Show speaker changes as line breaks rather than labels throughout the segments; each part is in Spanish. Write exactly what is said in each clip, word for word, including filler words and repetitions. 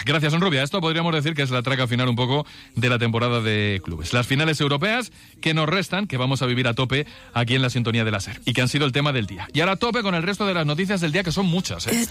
Gracias, Onrubia. Esto podríamos decir que es la traca final un poco de la temporada de clubes. Las finales europeas que nos restan, que vamos a vivir a tope aquí en la sintonía de la SER y que han sido el tema del día. Y ahora a tope con el resto de las noticias del día, que son muchas, ¿eh?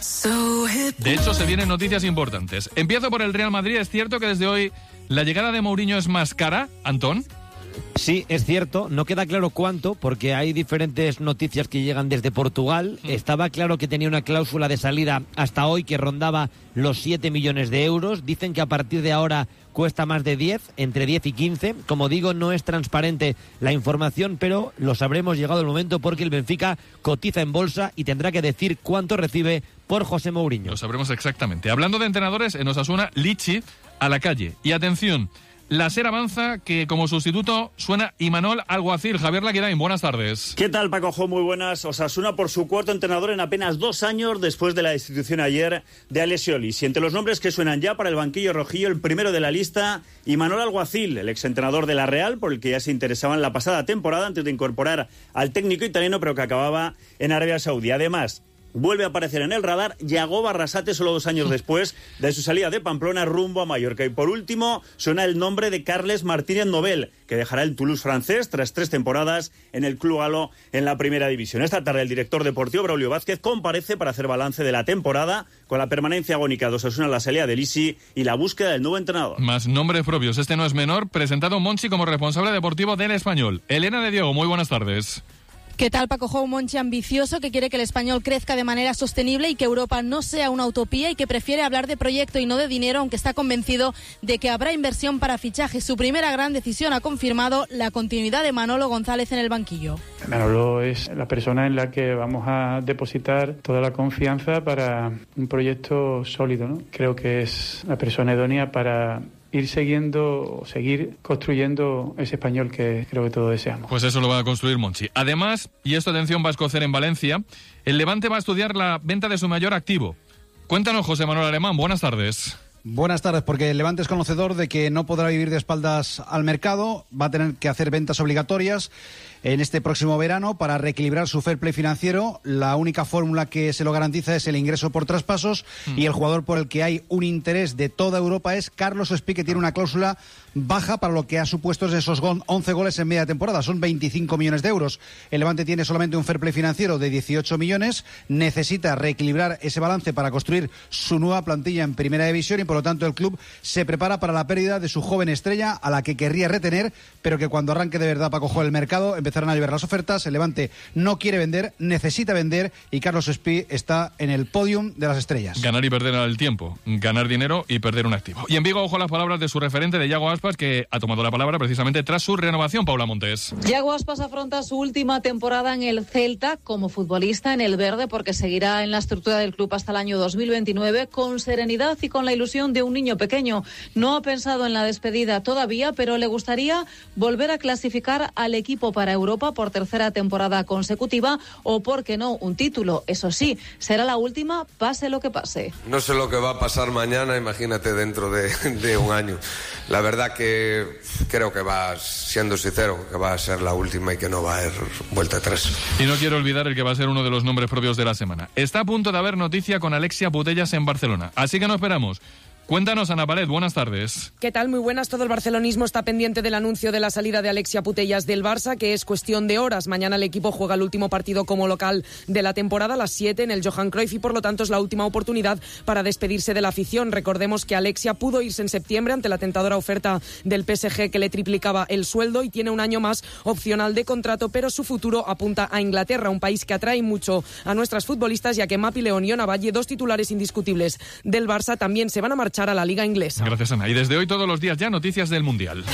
De hecho, se vienen noticias importantes. Empiezo por el Real Madrid. Es cierto que desde hoy la llegada de Mourinho es más cara, Antón.
Sí, es cierto, no queda claro cuánto, porque hay diferentes noticias que llegan desde Portugal. Mm. Estaba claro que tenía una cláusula de salida hasta hoy que rondaba los siete millones de euros. Dicen que a partir de ahora cuesta más de diez, entre diez y quince. Como digo, no es transparente la información, pero lo sabremos llegado el momento, porque el Benfica cotiza en bolsa y tendrá que decir cuánto recibe por José Mourinho.
Lo sabremos exactamente. Hablando de entrenadores, en Osasuna, Lichi a la calle. Y atención, la SER avanza que como sustituto suena Imanol Alguacil. Javier Laquirain, buenas tardes.
¿Qué tal, Paco Jo? Muy buenas. Osasuna por su cuarto entrenador en apenas dos años después de la destitución ayer de Alessio Lici. Entre los nombres que suenan ya para el banquillo rojillo, el primero de la lista, Imanol Alguacil, el exentrenador de la Real, por el que ya se interesaba en la pasada temporada antes de incorporar al técnico italiano, pero que acababa en Arabia Saudí. Además, vuelve a aparecer en el radar Yago Barrasate solo dos años después de su salida de Pamplona rumbo a Mallorca. Y por último suena el nombre de Carles Martínez Nobel, que dejará el Toulouse francés tras tres temporadas en el Club Galo en la primera división. Esta tarde el director deportivo Braulio Vázquez comparece para hacer balance de la temporada con la permanencia agónica de Osasuna, la salida de Lici y la búsqueda del nuevo entrenador.
Más nombres propios, este no es menor, presentado Monchi como responsable deportivo del Español. Elena de Diego, muy buenas tardes.
¿Qué tal, Paco Jo? Un Monchi ambicioso que quiere que el Español crezca de manera sostenible y que Europa no sea una utopía, y que prefiere hablar de proyecto y no de dinero, aunque está convencido de que habrá inversión para fichajes. Su primera gran decisión ha confirmado la continuidad de Manolo González en el banquillo.
Manolo es la persona en la que vamos a depositar toda la confianza para un proyecto sólido, ¿no? Creo que es la persona idónea para ir siguiendo o seguir construyendo ese Español que creo que todos deseamos.
Pues eso lo va a construir Monchi. Además, y esto atención va a escocer en Valencia, el Levante va a estudiar la venta de su mayor activo. Cuéntanos, José Manuel Alemán, buenas tardes.
Buenas tardes, porque el Levante es conocedor de que no podrá vivir de espaldas al mercado, va a tener que hacer ventas obligatorias en este próximo verano para reequilibrar su fair play financiero. La única fórmula que se lo garantiza es el ingreso por traspasos, mm. y el jugador por el que hay un interés de toda Europa es Carlos Espí, que tiene una cláusula baja para lo que ha supuesto esos once goles en media temporada, son veinticinco millones de euros. El Levante tiene solamente un fair play financiero de dieciocho millones, necesita reequilibrar ese balance para construir su nueva plantilla en primera división, y por lo tanto el club se prepara para la pérdida de su joven estrella, a la que querría retener, pero que cuando arranque de verdad para coger el mercado empezarán a llevar las ofertas. El Levante no quiere vender, necesita vender, y Carlos Espí está en el podium de las estrellas.
Ganar y perder al tiempo, ganar dinero y perder un activo. Y en Vigo, ojo a las palabras de su referente, de Yago Aspas, que ha tomado la palabra precisamente tras su renovación. Paula Montes.
Yago Aspas afronta su última temporada en el Celta como futbolista en el verde, porque seguirá en la estructura del club hasta el año dos mil veintinueve con serenidad y con la ilusión de un niño pequeño. No ha pensado en la despedida todavía, pero le gustaría volver a clasificar al equipo para Europa por tercera temporada consecutiva, o, por qué no, un título. Eso sí, será la última, pase lo que pase.
No sé lo que va a pasar mañana, imagínate dentro de, de un año. La verdad que creo que va, siendo sincero, que va a ser la última y que no va a haber vuelta atrás.
Y no quiero olvidar el que va a ser uno de los nombres propios de la semana. Está a punto de haber noticia con Alexia Putellas en Barcelona, así que no esperamos. Cuéntanos, Ana Palet, buenas tardes.
¿Qué tal? Muy buenas. Todo el barcelonismo está pendiente del anuncio de la salida de Alexia Putellas del Barça, que es cuestión de horas. Mañana el equipo juega el último partido como local de la temporada, a las siete, en el Johan Cruyff, y por lo tanto es la última oportunidad para despedirse de la afición. Recordemos que Alexia pudo irse en septiembre ante la tentadora oferta del P S G, que le triplicaba el sueldo, y tiene un año más opcional de contrato, pero su futuro apunta a Inglaterra, un país que atrae mucho a nuestras futbolistas, ya que Mapi León y Ona Valle, dos titulares indiscutibles del Barça, también se van a marchar a la Liga Inglesa.
Gracias, Ana. Y desde hoy todos los días ya noticias del Mundial.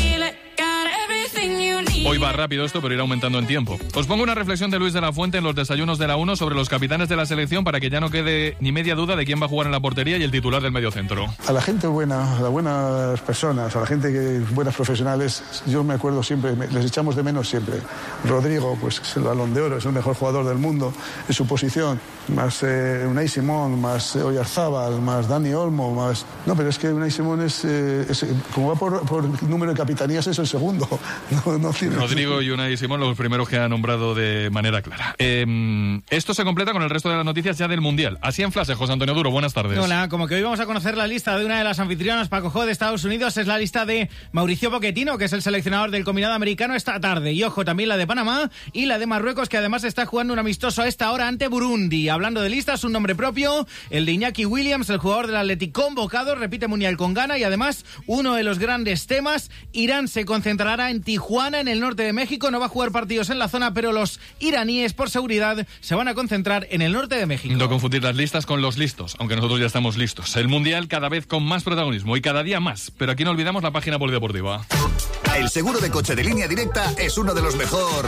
Hoy va rápido esto, pero irá aumentando en tiempo. Os pongo una reflexión de Luis de la Fuente en los desayunos de la uno sobre los capitanes de la selección, para que ya no quede ni media duda de quién va a jugar en la portería y el titular del mediocentro.
A la gente buena, a las buenas personas, a la gente que buenas profesionales, yo me acuerdo siempre, les echamos de menos siempre. Rodrigo, pues es el Balón de Oro, es el mejor jugador del mundo en su posición, más eh, Unai Simón, más eh, Oyarzábal, más Dani Olmo, más... No, pero es que Unai Simón es, eh, es como va por, por número de capitanías, es el segundo. No, no tiene
Rodrigo y Unai Simón, los primeros que ha nombrado de manera clara. Eh, esto se completa con el resto de las noticias ya del Mundial. Así en flash, José Antonio Duro, buenas tardes.
Hola, como que hoy vamos a conocer la lista de una de las anfitrionas, Paco Jo, de Estados Unidos. Es la lista de Mauricio Pochettino, que es el seleccionador del combinado americano esta tarde. Y ojo, también la de Panamá y la de Marruecos, que además está jugando un amistoso a esta hora ante Burundi. Hablando de listas, un nombre propio, el de Iñaki Williams, el jugador del Athletic convocado, repite Mundial con Ghana. Y además, uno de los grandes temas, Irán se concentrará en Tijuana, en el norte de México. No va a jugar partidos en la zona, pero los iraníes, por seguridad, se van a concentrar en el norte de México.
No confundir las listas con los listos, aunque nosotros ya estamos listos. El Mundial cada vez con más protagonismo y cada día más. Pero aquí no olvidamos la página polideportiva.
El seguro de coche de Línea Directa es uno de los mejor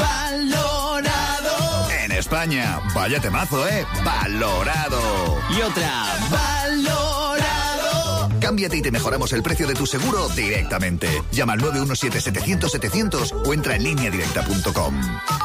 valorado en España. Vaya temazo, ¿eh? Valorado.
Y otra, valorado.
Cámbiate y te mejoramos el precio de tu seguro directamente. Llama al nueve uno siete, setecientos, setecientos o entra en línea directa punto com.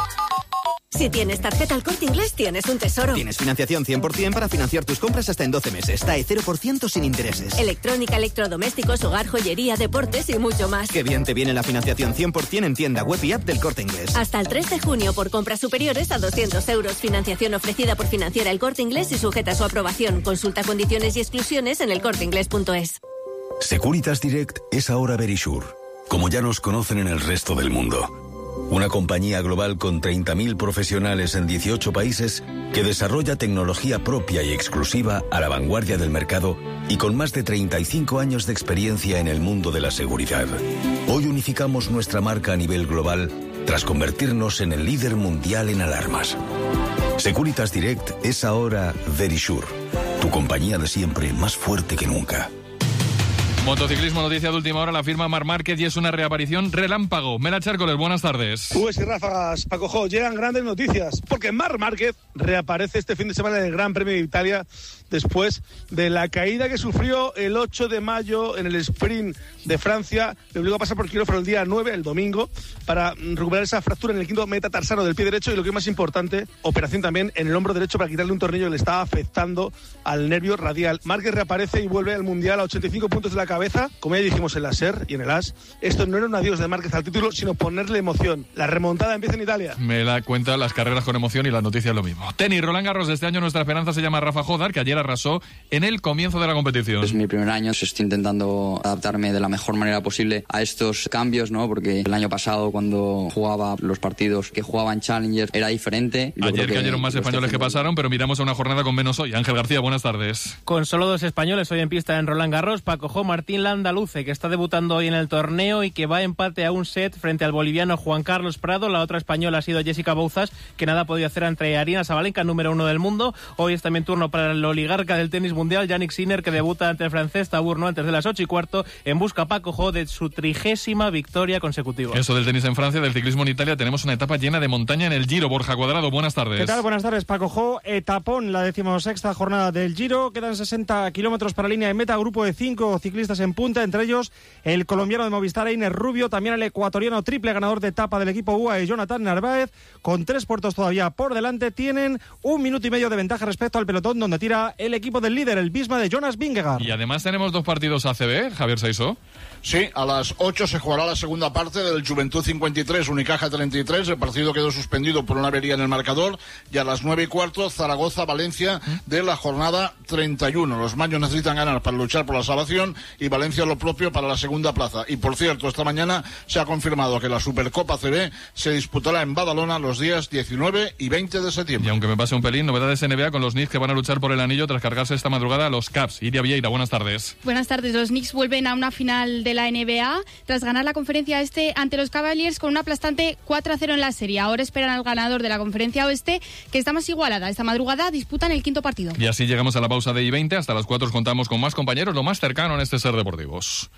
Si tienes tarjeta El Corte Inglés, tienes un tesoro.
Tienes financiación cien por ciento para financiar tus compras hasta en doce meses. T A E cero por ciento sin intereses.
Electrónica, electrodomésticos, hogar, joyería, deportes y mucho más.
Qué bien te viene la financiación cien por ciento en tienda web y app del Corte Inglés.
Hasta el tres de junio por compras superiores a doscientos euros. Financiación ofrecida por Financiera El Corte Inglés y sujeta a su aprobación. Consulta condiciones y exclusiones en elcorteingles punto es.
Securitas Direct es ahora Verisure, como ya nos conocen en el resto del mundo. Una compañía global con treinta mil profesionales en dieciocho países que desarrolla tecnología propia y exclusiva a la vanguardia del mercado y con más de treinta y cinco años de experiencia en el mundo de la seguridad. Hoy unificamos nuestra marca a nivel global tras convertirnos en el líder mundial en alarmas. Securitas Direct es ahora Verisure, tu compañía de siempre más fuerte que nunca.
Motociclismo, noticia de última hora, la firma Marc Márquez y es una reaparición relámpago. Mela Chércoles, buenas tardes.
Ubes y ráfagas, Paco Jo, llegan grandes noticias, porque Marc Márquez reaparece este fin de semana en el Gran Premio de Italia después de la caída que sufrió el ocho de mayo en el sprint de Francia. Le obligó a pasar por quirófano el día nueve, el domingo, para recuperar esa fractura en el quinto metatarsano del pie derecho y lo que es más importante, operación también en el hombro derecho para quitarle un tornillo que le estaba afectando al nervio radial. Márquez reaparece y vuelve al Mundial a ochenta y cinco puntos de la cabeza, como ya dijimos en la SER y en el AS. Esto no era un adiós de Márquez al título, sino ponerle emoción. La remontada empieza en Italia.
Me la cuenta las carreras con emoción y las noticias lo mismo. Tenis, Roland Garros, de este año nuestra esperanza se llama Rafa Jodar, que ayer arrasó en el comienzo de la competición.
Es mi primer año, estoy intentando adaptarme de la mejor manera posible a estos cambios, ¿no? Porque el año pasado, cuando jugaba los partidos que jugaba en Challenger, era diferente. Yo
ayer cayeron más españoles que pasaron, pero miramos a una jornada con menos hoy. Ángel García, buenas tardes.
Con solo dos españoles hoy en pista en Roland Garros, Paco Jo, Martín Landaluce, que está debutando hoy en el torneo y que va a empate a un set frente al boliviano Juan Carlos Prado. La otra española ha sido Jessica Bouzas, que nada ha podido hacer ante Aryna Sabalenka, número uno del mundo. Hoy es también turno para el oligarca del tenis mundial, Yannick Sinner, que debuta ante el francés Taburno antes de las ocho y cuarto, en busca, Paco Jo, de su trigésima victoria consecutiva.
Eso del tenis en Francia, del ciclismo en Italia, tenemos una etapa llena de montaña en el Giro. Borja Cuadrado, buenas tardes.
¿Qué tal? Buenas tardes, Paco Jo. Etapón, la decimosexta jornada del Giro. Quedan sesenta kilómetros para línea de meta, grupo de cinco ciclistas en punta, entre ellos el colombiano de Movistar, Einer Rubio, también el ecuatoriano triple ganador de etapa del equipo U A E, Jonathan Narváez. Con tres puertos todavía por delante, tienen un minuto y medio de ventaja respecto al pelotón, donde tira el equipo del líder, el Bisma de Jonas Vingegaard.
Y además tenemos dos partidos A C B, Javier Saiso.
Sí, a las ocho se jugará la segunda parte del Juventud cincuenta y tres, Unicaja treinta y tres. El partido quedó suspendido por una avería en el marcador. Y a las nueve y cuarto, Zaragoza-Valencia de la jornada treinta y uno. Los maños necesitan ganar para luchar por la salvación y Valencia lo propio para la segunda plaza. Y por cierto, esta mañana se ha confirmado que la Supercopa C B se disputará en Badalona los días diecinueve y veinte de septiembre.
Y aunque me pase un pelín, novedades N B A con los Knicks que van a luchar por el anillo tras cargarse esta madrugada a los Cavs. Iria Vieira, buenas tardes.
Buenas tardes. Los Knicks vuelven a una final de la N B A tras ganar la conferencia este ante los Cavaliers con una aplastante cuatro a cero en la serie. Ahora esperan al ganador de la conferencia oeste, que está más igualada. Esta madrugada disputan el quinto partido.
Y así llegamos a la pausa de I veinte. Hasta las cuatro os contamos con más compañeros, lo más cercano en este Ser Deportivos.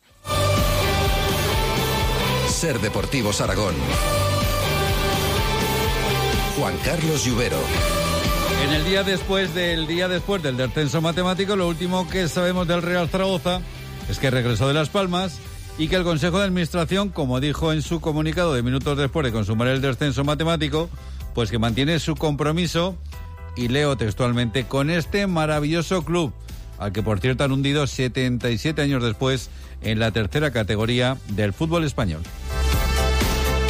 Ser Deportivos Aragón. Juan Carlos Lluvero.
En el día después del día después del descenso matemático, lo último que sabemos del Real Zaragoza es que regresó de Las Palmas y que el Consejo de Administración, como dijo en su comunicado de minutos después de consumar el descenso matemático, pues que mantiene su compromiso, y leo textualmente, con este maravilloso club, al que por cierto han hundido setenta y siete años después en la tercera categoría del fútbol español.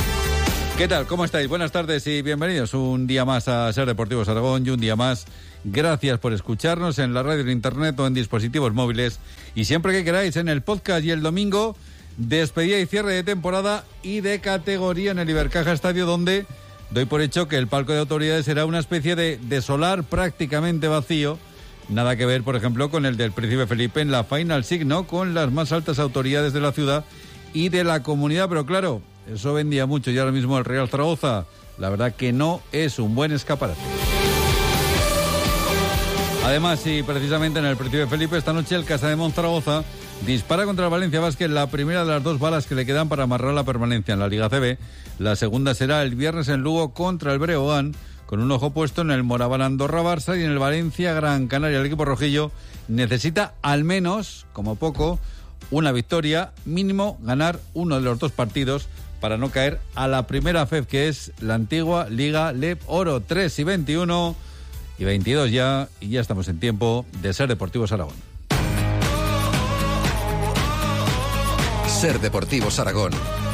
¿Qué tal? ¿Cómo estáis? Buenas tardes y bienvenidos un día más a Ser Deportivos Aragón y un día más. Gracias por escucharnos en la radio, en internet o en dispositivos móviles y siempre que queráis en el podcast. Y el domingo, despedida y cierre de temporada y de categoría en el Ibercaja Estadio, donde doy por hecho que el palco de autoridades será una especie de, de solar prácticamente vacío. Nada que ver, por ejemplo, con el del Príncipe Felipe en la Final Six, ¿no? Con las más altas autoridades de la ciudad y de la comunidad, pero claro, eso vendía mucho y ahora mismo el Real Zaragoza, la verdad que no es un buen escaparate. Además, y precisamente en el Príncipe Felipe, esta noche el Casademont Zaragoza dispara contra el Valencia Basket la primera de las dos balas que le quedan para amarrar la permanencia en la Liga C B. La segunda será el viernes en Lugo contra el Breogán, con un ojo puesto en el Moraván Andorra Barça y en el Valencia Gran Canaria. El equipo rojillo necesita al menos, como poco, una victoria, mínimo ganar uno de los dos partidos para no caer a la primera F E F, que es la antigua Liga L E P Oro. Tres y veintiuno y veintidós ya, y ya estamos en tiempo de Ser Deportivos Aragón.
Ser Deportivos Aragón.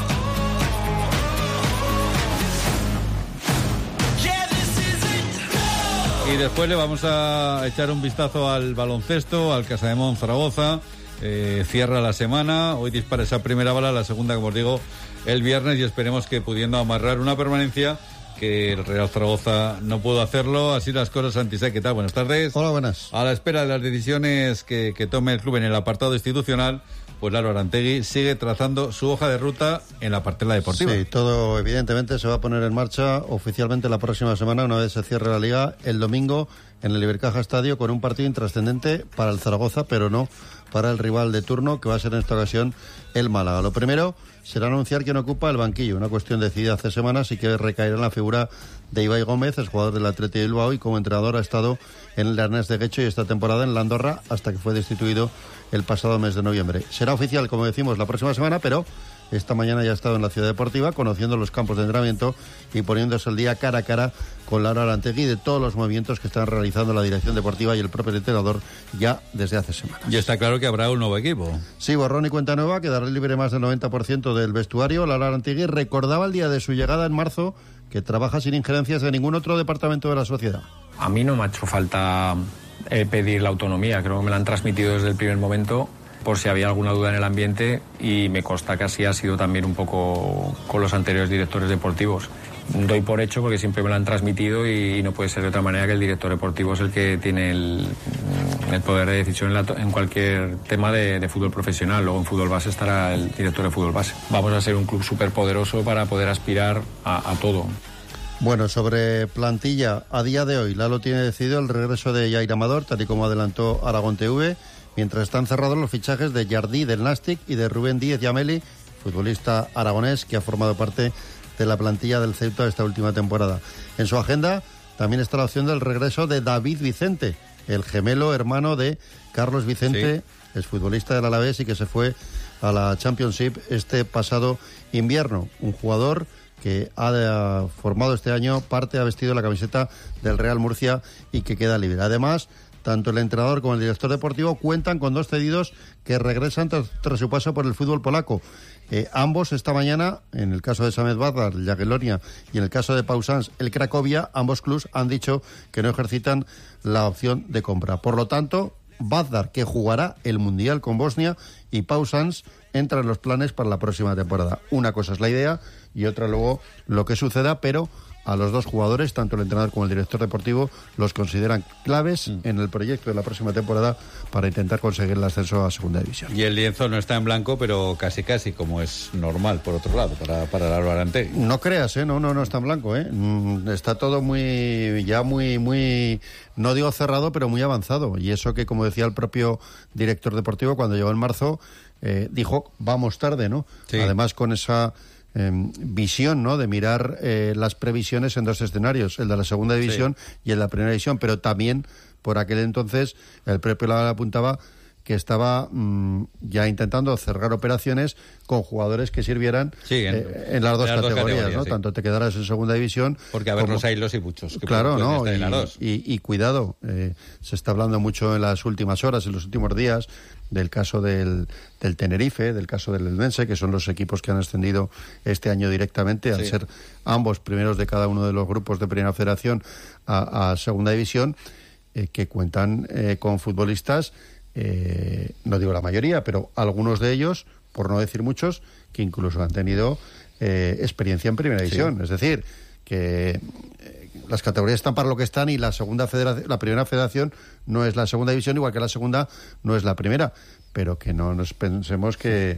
Y después le vamos a echar un vistazo al baloncesto, al Casademont Zaragoza. Eh, cierra la semana, hoy dispara esa primera bala, la segunda, como os digo, el viernes, y esperemos que pudiendo amarrar una permanencia, que el Real Zaragoza no pudo hacerlo. Así las cosas. Antisec, ¿qué tal? Buenas tardes.
Hola, buenas.
A la espera de las decisiones que, que tome el club en el apartado institucional, pues Lalo Arantegui sigue trazando su hoja de ruta en la parcela deportiva.
Sí, todo evidentemente se va a poner en marcha oficialmente la próxima semana, una vez se cierre la Liga, el domingo en el Ibercaja Estadio, con un partido intrascendente para el Zaragoza, pero no para el rival de turno, que va a ser en esta ocasión el Málaga. Lo primero será anunciar quién ocupa el banquillo, una cuestión decidida hace semanas y que recaerá en la figura de Ibai Gómez, el jugador del Athletic de Bilbao, y como entrenador ha estado en el Ernest de Guecho y esta temporada en la Andorra hasta que fue destituido el pasado mes de noviembre. Será oficial, como decimos, la próxima semana, pero esta mañana ya ha estado en la Ciudad Deportiva, conociendo los campos de entrenamiento y poniéndose el día cara a cara con Lalo Arantegui de todos los movimientos que están realizando la dirección deportiva y el propio entrenador ya desde hace semanas.
Y está claro que habrá un nuevo equipo.
Sí, borrón y cuenta nueva, quedará libre más del noventa por ciento del vestuario. Lalo Arantegui recordaba el día de su llegada en marzo que trabaja sin injerencias de ningún otro departamento de la sociedad.
A mí no me ha hecho falta eh, pedir la autonomía, creo que me la han transmitido desde el primer momento, por si había alguna duda en el ambiente, y me consta que así ha sido también un poco con los anteriores directores deportivos. Doy por hecho porque siempre me lo han transmitido y, y no puede ser de otra manera que el director deportivo es el que tiene el, el poder de decisión en, la, en cualquier tema de, de fútbol profesional. Luego en fútbol base estará el director de fútbol base. Vamos a ser un club súper poderoso para poder aspirar a, a todo.
Bueno, sobre plantilla, a día de hoy Lalo tiene decidido el regreso de Jair Amador, tal y como adelantó Aragón T V, mientras están cerrados los fichajes de Jardí del Nàstic y de Rubén Díez Yameli, futbolista aragonés que ha formado parte de la plantilla del Ceuta esta última temporada. En su agenda también está la opción del regreso de David Vicente, el gemelo hermano de Carlos Vicente, sí, exfutbolista del Alavés y que se fue a la Championship este pasado invierno. Un jugador que ha formado este año parte, ha vestido la camiseta del Real Murcia y que queda libre. Además, tanto el entrenador como el director deportivo cuentan con dos cedidos que regresan tras, tras su paso por el fútbol polaco. Eh, ambos esta mañana, en el caso de Samet Badar, el Jagiellonia, y en el caso de Pau Sans, el Cracovia, ambos clubs han dicho que no ejercitan la opción de compra. Por lo tanto, Badar, que jugará el Mundial con Bosnia, y Pau Sans entra en los planes para la próxima temporada. Una cosa es la idea y otra luego lo que suceda, pero a los dos jugadores, tanto el entrenador como el director deportivo, los consideran claves mm. en el proyecto de la próxima temporada para intentar conseguir el ascenso a Segunda División.
Y el lienzo no está en blanco, pero casi casi, como es normal, por otro lado, para, para Lalo Arantegui.
No creas, ¿eh? No, no, no está en blanco, ¿eh? Está todo muy, ya muy, muy, no digo cerrado, pero muy avanzado. Y eso que, como decía el propio director deportivo, cuando llegó en marzo, eh, dijo, vamos tarde, ¿no? Sí. Además, con esa Eh, visión, ¿no?, de mirar eh, las previsiones en dos escenarios, el de la segunda división sí. y el de la primera división, pero también por aquel entonces el propio Lalo apuntaba que estaba mmm, ya intentando cerrar operaciones con jugadores que sirvieran
sí, en,
eh, en las dos
en las
categorías,
dos categorías
¿no?
Sí.
Tanto te quedaras en segunda división...
Porque a ver,
como...
los hay los y muchos. Que
claro, ¿no?
Y,
y, y cuidado, eh, se está hablando mucho en las últimas horas, en los últimos días, del caso del, del Tenerife, del caso del Eldense, que son los equipos que han ascendido este año directamente, al
sí.
ser ambos primeros de cada uno de los grupos de Primera Federación a, a Segunda División, eh, que cuentan eh, con futbolistas, eh, no digo la mayoría, pero algunos de ellos, por no decir muchos, que incluso han tenido eh, experiencia en Primera División. Sí. Es decir, que eh, las categorías están para lo que están y la segunda federación, la Primera Federación no es la Segunda División, igual que la segunda no es la primera, pero que no nos pensemos que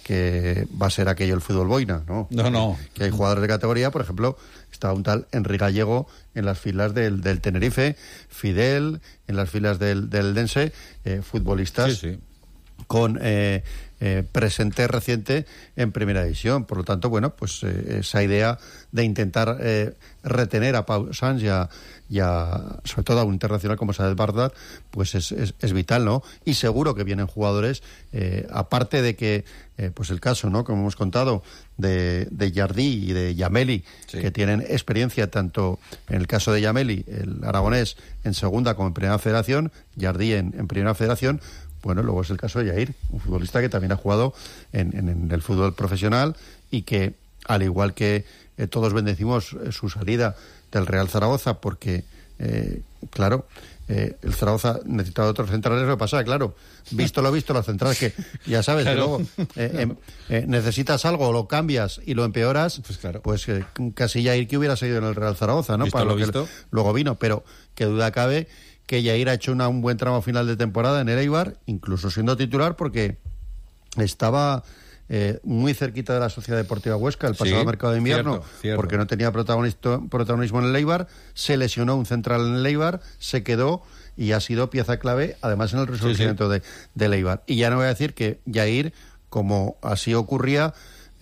que va a ser aquello el fútbol boina, ¿no?
No, no.
Que hay jugadores de categoría, por ejemplo, está un tal Enrique Gallego en las filas del, del Tenerife, Fidel en las filas del, del Dense, eh, futbolistas
sí, sí.
con eh, eh, presente reciente en Primera División. Por lo tanto, bueno, pues eh, esa idea de intentar eh, retener a Pau Sanz y a, y a, sobre todo a un internacional como Saad Bardad, pues es, es, es vital, ¿no? Y seguro que vienen jugadores, eh, aparte de que, eh, pues el caso, ¿no?, como hemos contado, de, de Jardí y de Yameli, sí. que tienen experiencia tanto en el caso de Yameli, el aragonés, en segunda como en Primera Federación, Jardí en, en Primera Federación. Bueno, luego es el caso de Yair, un futbolista que también ha jugado en, en, en el fútbol profesional y que, al igual que eh, todos bendecimos eh, su salida del Real Zaragoza, porque, eh, claro, eh, el Zaragoza necesitaba otros centrales, lo que pasa, claro, visto lo visto, los centrales que, ya sabes, claro. que luego eh, eh, eh, necesitas algo, lo cambias y lo empeoras, pues, claro. pues eh, casi Yair que hubiera seguido en el Real Zaragoza, ¿no?
¿Visto
Para
lo
lo
visto?
que luego vino, pero qué duda cabe que Yair ha hecho una, un buen tramo final de temporada en el Eibar, incluso siendo titular, porque estaba eh, muy cerquita de la Sociedad Deportiva Huesca el pasado
sí,
mercado de invierno,
cierto, cierto.
porque no tenía protagonismo en el Eibar, se lesionó un central en el Eibar, se quedó y ha sido pieza clave, además en el resurgimiento sí, sí. de, del Eibar. Y ya no voy a decir que Yair, como así ocurría,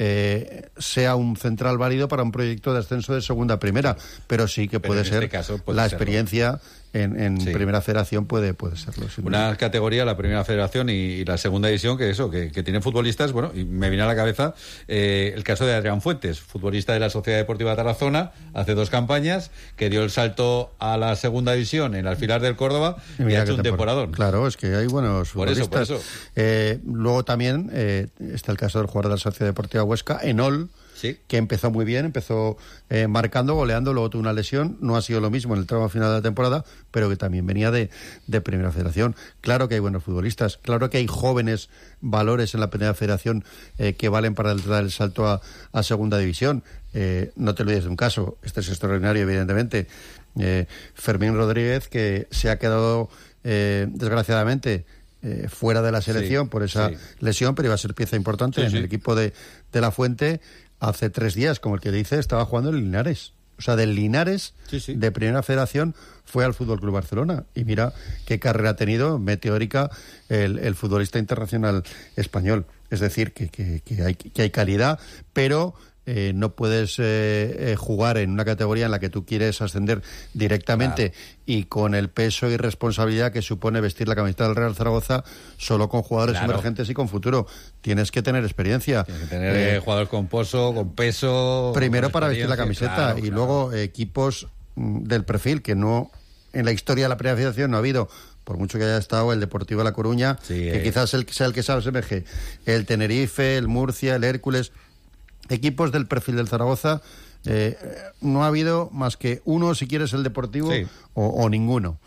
Eh, sea un central válido para un proyecto de ascenso de segunda a primera, pero sí que
pero
puede ser
este caso puede
la
serlo.
experiencia en, en sí. Primera Federación puede, puede serlo.
Una duda. Categoría, la Primera Federación y, y la Segunda División, que eso, que, que tienen futbolistas, bueno, y me viene a la cabeza eh, el caso de Adrián Fuentes, futbolista de la Sociedad Deportiva Tarazona, hace dos campañas, que dio el salto a la Segunda División en el alfilar del Córdoba y, y ha hecho un temporadón.
Claro, es que hay buenos futbolistas.
Por eso, por eso.
Eh, luego también eh, está el caso del jugador de la Sociedad Deportiva Huesca, Enol,
sí.
que empezó muy bien, empezó eh, marcando, goleando, luego tuvo una lesión, no ha sido lo mismo en el tramo final de la temporada, pero que también venía de, de Primera Federación. Claro que hay buenos futbolistas, claro que hay jóvenes valores en la Primera Federación eh, que valen para dar el salto a, a Segunda División. Eh, no te olvides de un caso, este es extraordinario evidentemente, eh, Fermín Rodríguez, que se ha quedado eh, desgraciadamente eh, fuera de la selección
sí,
por esa
sí.
lesión, pero iba a ser pieza importante
sí,
en
sí.
el equipo de, de La Fuente. Hace tres días, como el que dice, estaba jugando en el Linares. O sea, del Linares,
sí, sí.
de Primera Federación, fue al Fútbol Club Barcelona. Y mira qué carrera ha tenido, meteórica, el, el futbolista internacional español. Es decir, que, que, que, hay, que hay calidad, pero eh, no puedes eh, eh, jugar en una categoría en la que tú quieres ascender directamente claro. y con el peso y responsabilidad que supone vestir la camiseta del Real Zaragoza solo con jugadores claro. emergentes y con futuro. Tienes que tener experiencia.
Tienes que tener eh, jugadores con pozo, con peso.
Primero
con
para vestir la camiseta
claro,
y
claro.
luego eh, equipos mm, del perfil que no, en la historia de la Primera Federación no ha habido, por mucho que haya estado el Deportivo de La Coruña,
sí,
que
eh.
quizás el, sea el que se asemeje, el Tenerife, el Murcia, el Hércules, equipos del perfil del Zaragoza, eh, no ha habido más que uno, si quieres, el Deportivo,
sí.
o, o ninguno.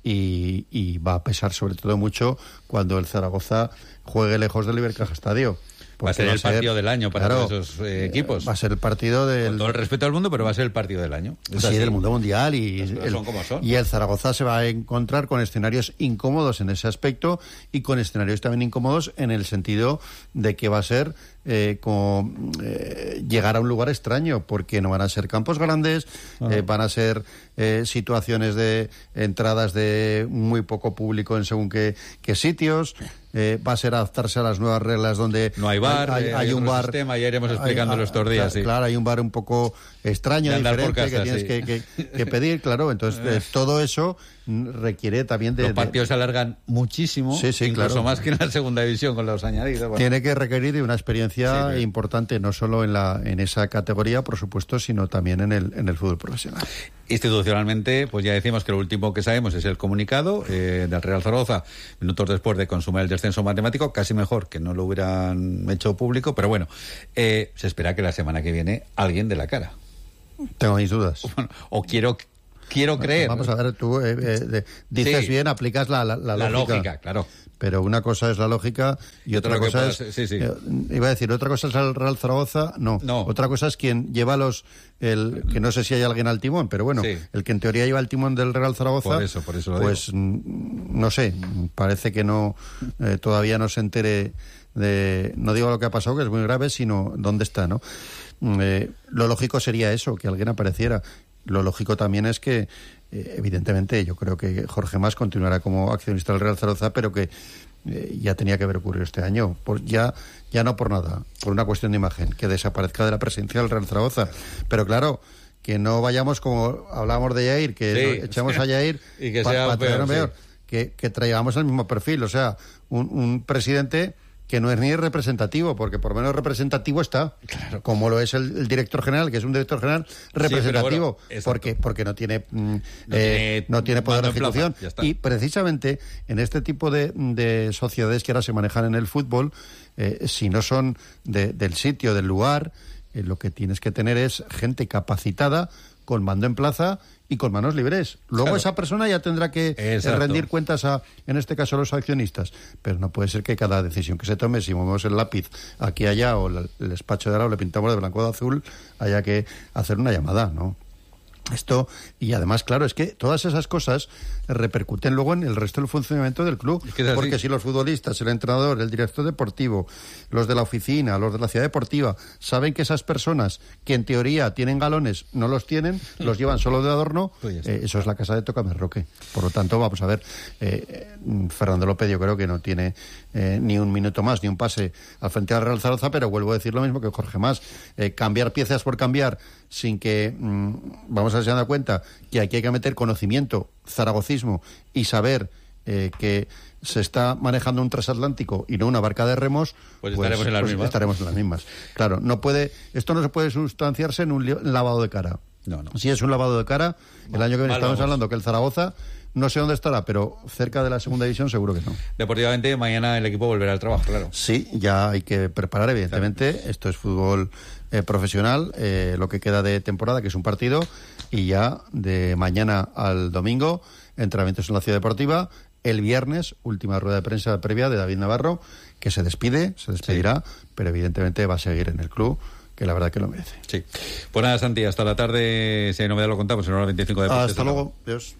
Y, y va a pesar sobre todo mucho cuando el Zaragoza juegue lejos del Ibercaja Estadio.
Va a ser el partido del año para
claro,
todos esos eh, equipos.
Va a ser el partido del...
Con todo el respeto al mundo, pero va a ser el partido del año.
Es sí, así. Del mundo mundial. Y el,
son como son.
y el Zaragoza se va a encontrar con escenarios incómodos en ese aspecto y con escenarios también incómodos en el sentido de que va a ser eh, como eh, llegar a un lugar extraño, porque no van a ser campos grandes, ah. eh, van a ser eh, situaciones de entradas de muy poco público en según qué, qué sitios. eh, va a ser adaptarse a las nuevas reglas donde
no hay bar,
hay, hay,
hay,
hay
hay
un bar,
sistema, ya iremos explicándolo estos días.
Claro,
sí.
claro, hay un bar un poco extraño, diferente, casa, que tienes
sí.
que, que, que pedir, claro. Entonces, eh, todo eso requiere también de...
Los partidos
de...
se alargan muchísimo,
sí, sí,
incluso
claro.
más que en la segunda división con los añadidos. Bueno.
Tiene que requerir de una experiencia
sí,
importante, no solo en la en esa categoría, por supuesto, sino también en el en el fútbol profesional.
Institucionalmente, pues ya decimos que lo último que sabemos es el comunicado eh, del Real Zaragoza, minutos después de consumar el descenso matemático, casi mejor que no lo hubieran hecho público, pero bueno, eh, se espera que la semana que viene alguien dé la cara.
Tengo mis dudas.
Bueno, o quiero... Quiero creer.
Vamos a ver, tú eh, eh, dices sí. bien, aplicas la, la, la,
la
lógica.
lógica, claro.
Pero una cosa es la lógica y otra cosa
pueda,
es...
Sí, sí.
Eh, iba a decir, otra cosa es el Real Zaragoza, no.
no.
Otra cosa es quien lleva los... El, que no sé si hay alguien al timón, pero bueno,
sí.
el que en teoría lleva el timón del Real Zaragoza...
Por eso, por eso lo
pues
digo.
no sé, parece que no eh, todavía no se entere de... No digo lo que ha pasado, que es muy grave, sino dónde está, ¿no? Eh, lo lógico sería eso, que alguien apareciera. Lo lógico también es que, eh, evidentemente, yo creo que Jorge Mas continuará como accionista del Real Zaragoza, pero que eh, ya tenía que haber ocurrido este año. Por, ya, ya no por nada, por una cuestión de imagen, que desaparezca de la presidencia del Real Zaragoza. Pero claro, que no vayamos como hablábamos de Yair, que
sí.
echamos a Yair
y que
pa,
sea
pa
peor,
peor,
sí.
que, que traigamos el mismo perfil. O sea, un, un presidente... que no es ni representativo, porque por lo menos representativo está, claro. Como lo es el, el director general, que es un director general representativo, sí, bueno, porque porque no tiene mm, no, eh, tiene, no tiene poder de ejecución. Y precisamente en este tipo de, de sociedades que ahora se manejan en el fútbol, eh, si no son de, del sitio, del lugar, eh, lo que tienes que tener es gente capacitada, con mando en plaza y con manos libres. Luego claro. Esa persona ya tendrá que Exacto. rendir cuentas a, en este caso, a los accionistas. Pero no puede ser que cada decisión que se tome, si movemos el lápiz aquí allá o el, el despacho de al lado le pintamos de blanco o de azul, haya que hacer una llamada, ¿no? Esto, y además, claro, es que todas esas cosas repercuten luego en el resto del funcionamiento del club. Es que es porque si los futbolistas, el entrenador, el director deportivo, los de la oficina, los de la ciudad deportiva, saben que esas personas que en teoría tienen galones no los tienen, los llevan solo de adorno, pues eh, eso es la casa de Tócame Roque. Por lo tanto, vamos a ver, eh, Fernando López yo creo que no tiene eh, ni un minuto más, ni un pase al frente del Real Zaragoza, pero vuelvo a decir lo mismo que Jorge Mas. Eh, cambiar piezas por cambiar sin que mmm, vamos a darse dando cuenta que aquí hay que meter conocimiento, zaragocismo y saber eh, que se está manejando un transatlántico y no una barca de remos,
pues, pues estaremos en las
pues
mismas.
Estaremos en las mismas. Claro, no puede, esto no se puede sustanciarse en un lavado de cara.
No, no.
Si es un lavado de cara, el año que viene estamos hablando que el Zaragoza no sé dónde estará, pero cerca de la segunda división seguro que no.
Deportivamente, mañana el equipo volverá al trabajo, claro.
Sí, ya hay que preparar, evidentemente. Claro. Esto es fútbol eh, profesional, eh, lo que queda de temporada, que es un partido, y ya de mañana al domingo, entrenamientos en la Ciudad Deportiva. El viernes, última rueda de prensa previa de David Navarro, que se despide, se despedirá, sí. Pero evidentemente va a seguir en el club, que la verdad que lo merece.
Sí. Pues nada, Santi, hasta la tarde, si hay novedad lo contamos en hora veinticinco de Deportes.
Hasta luego, adiós.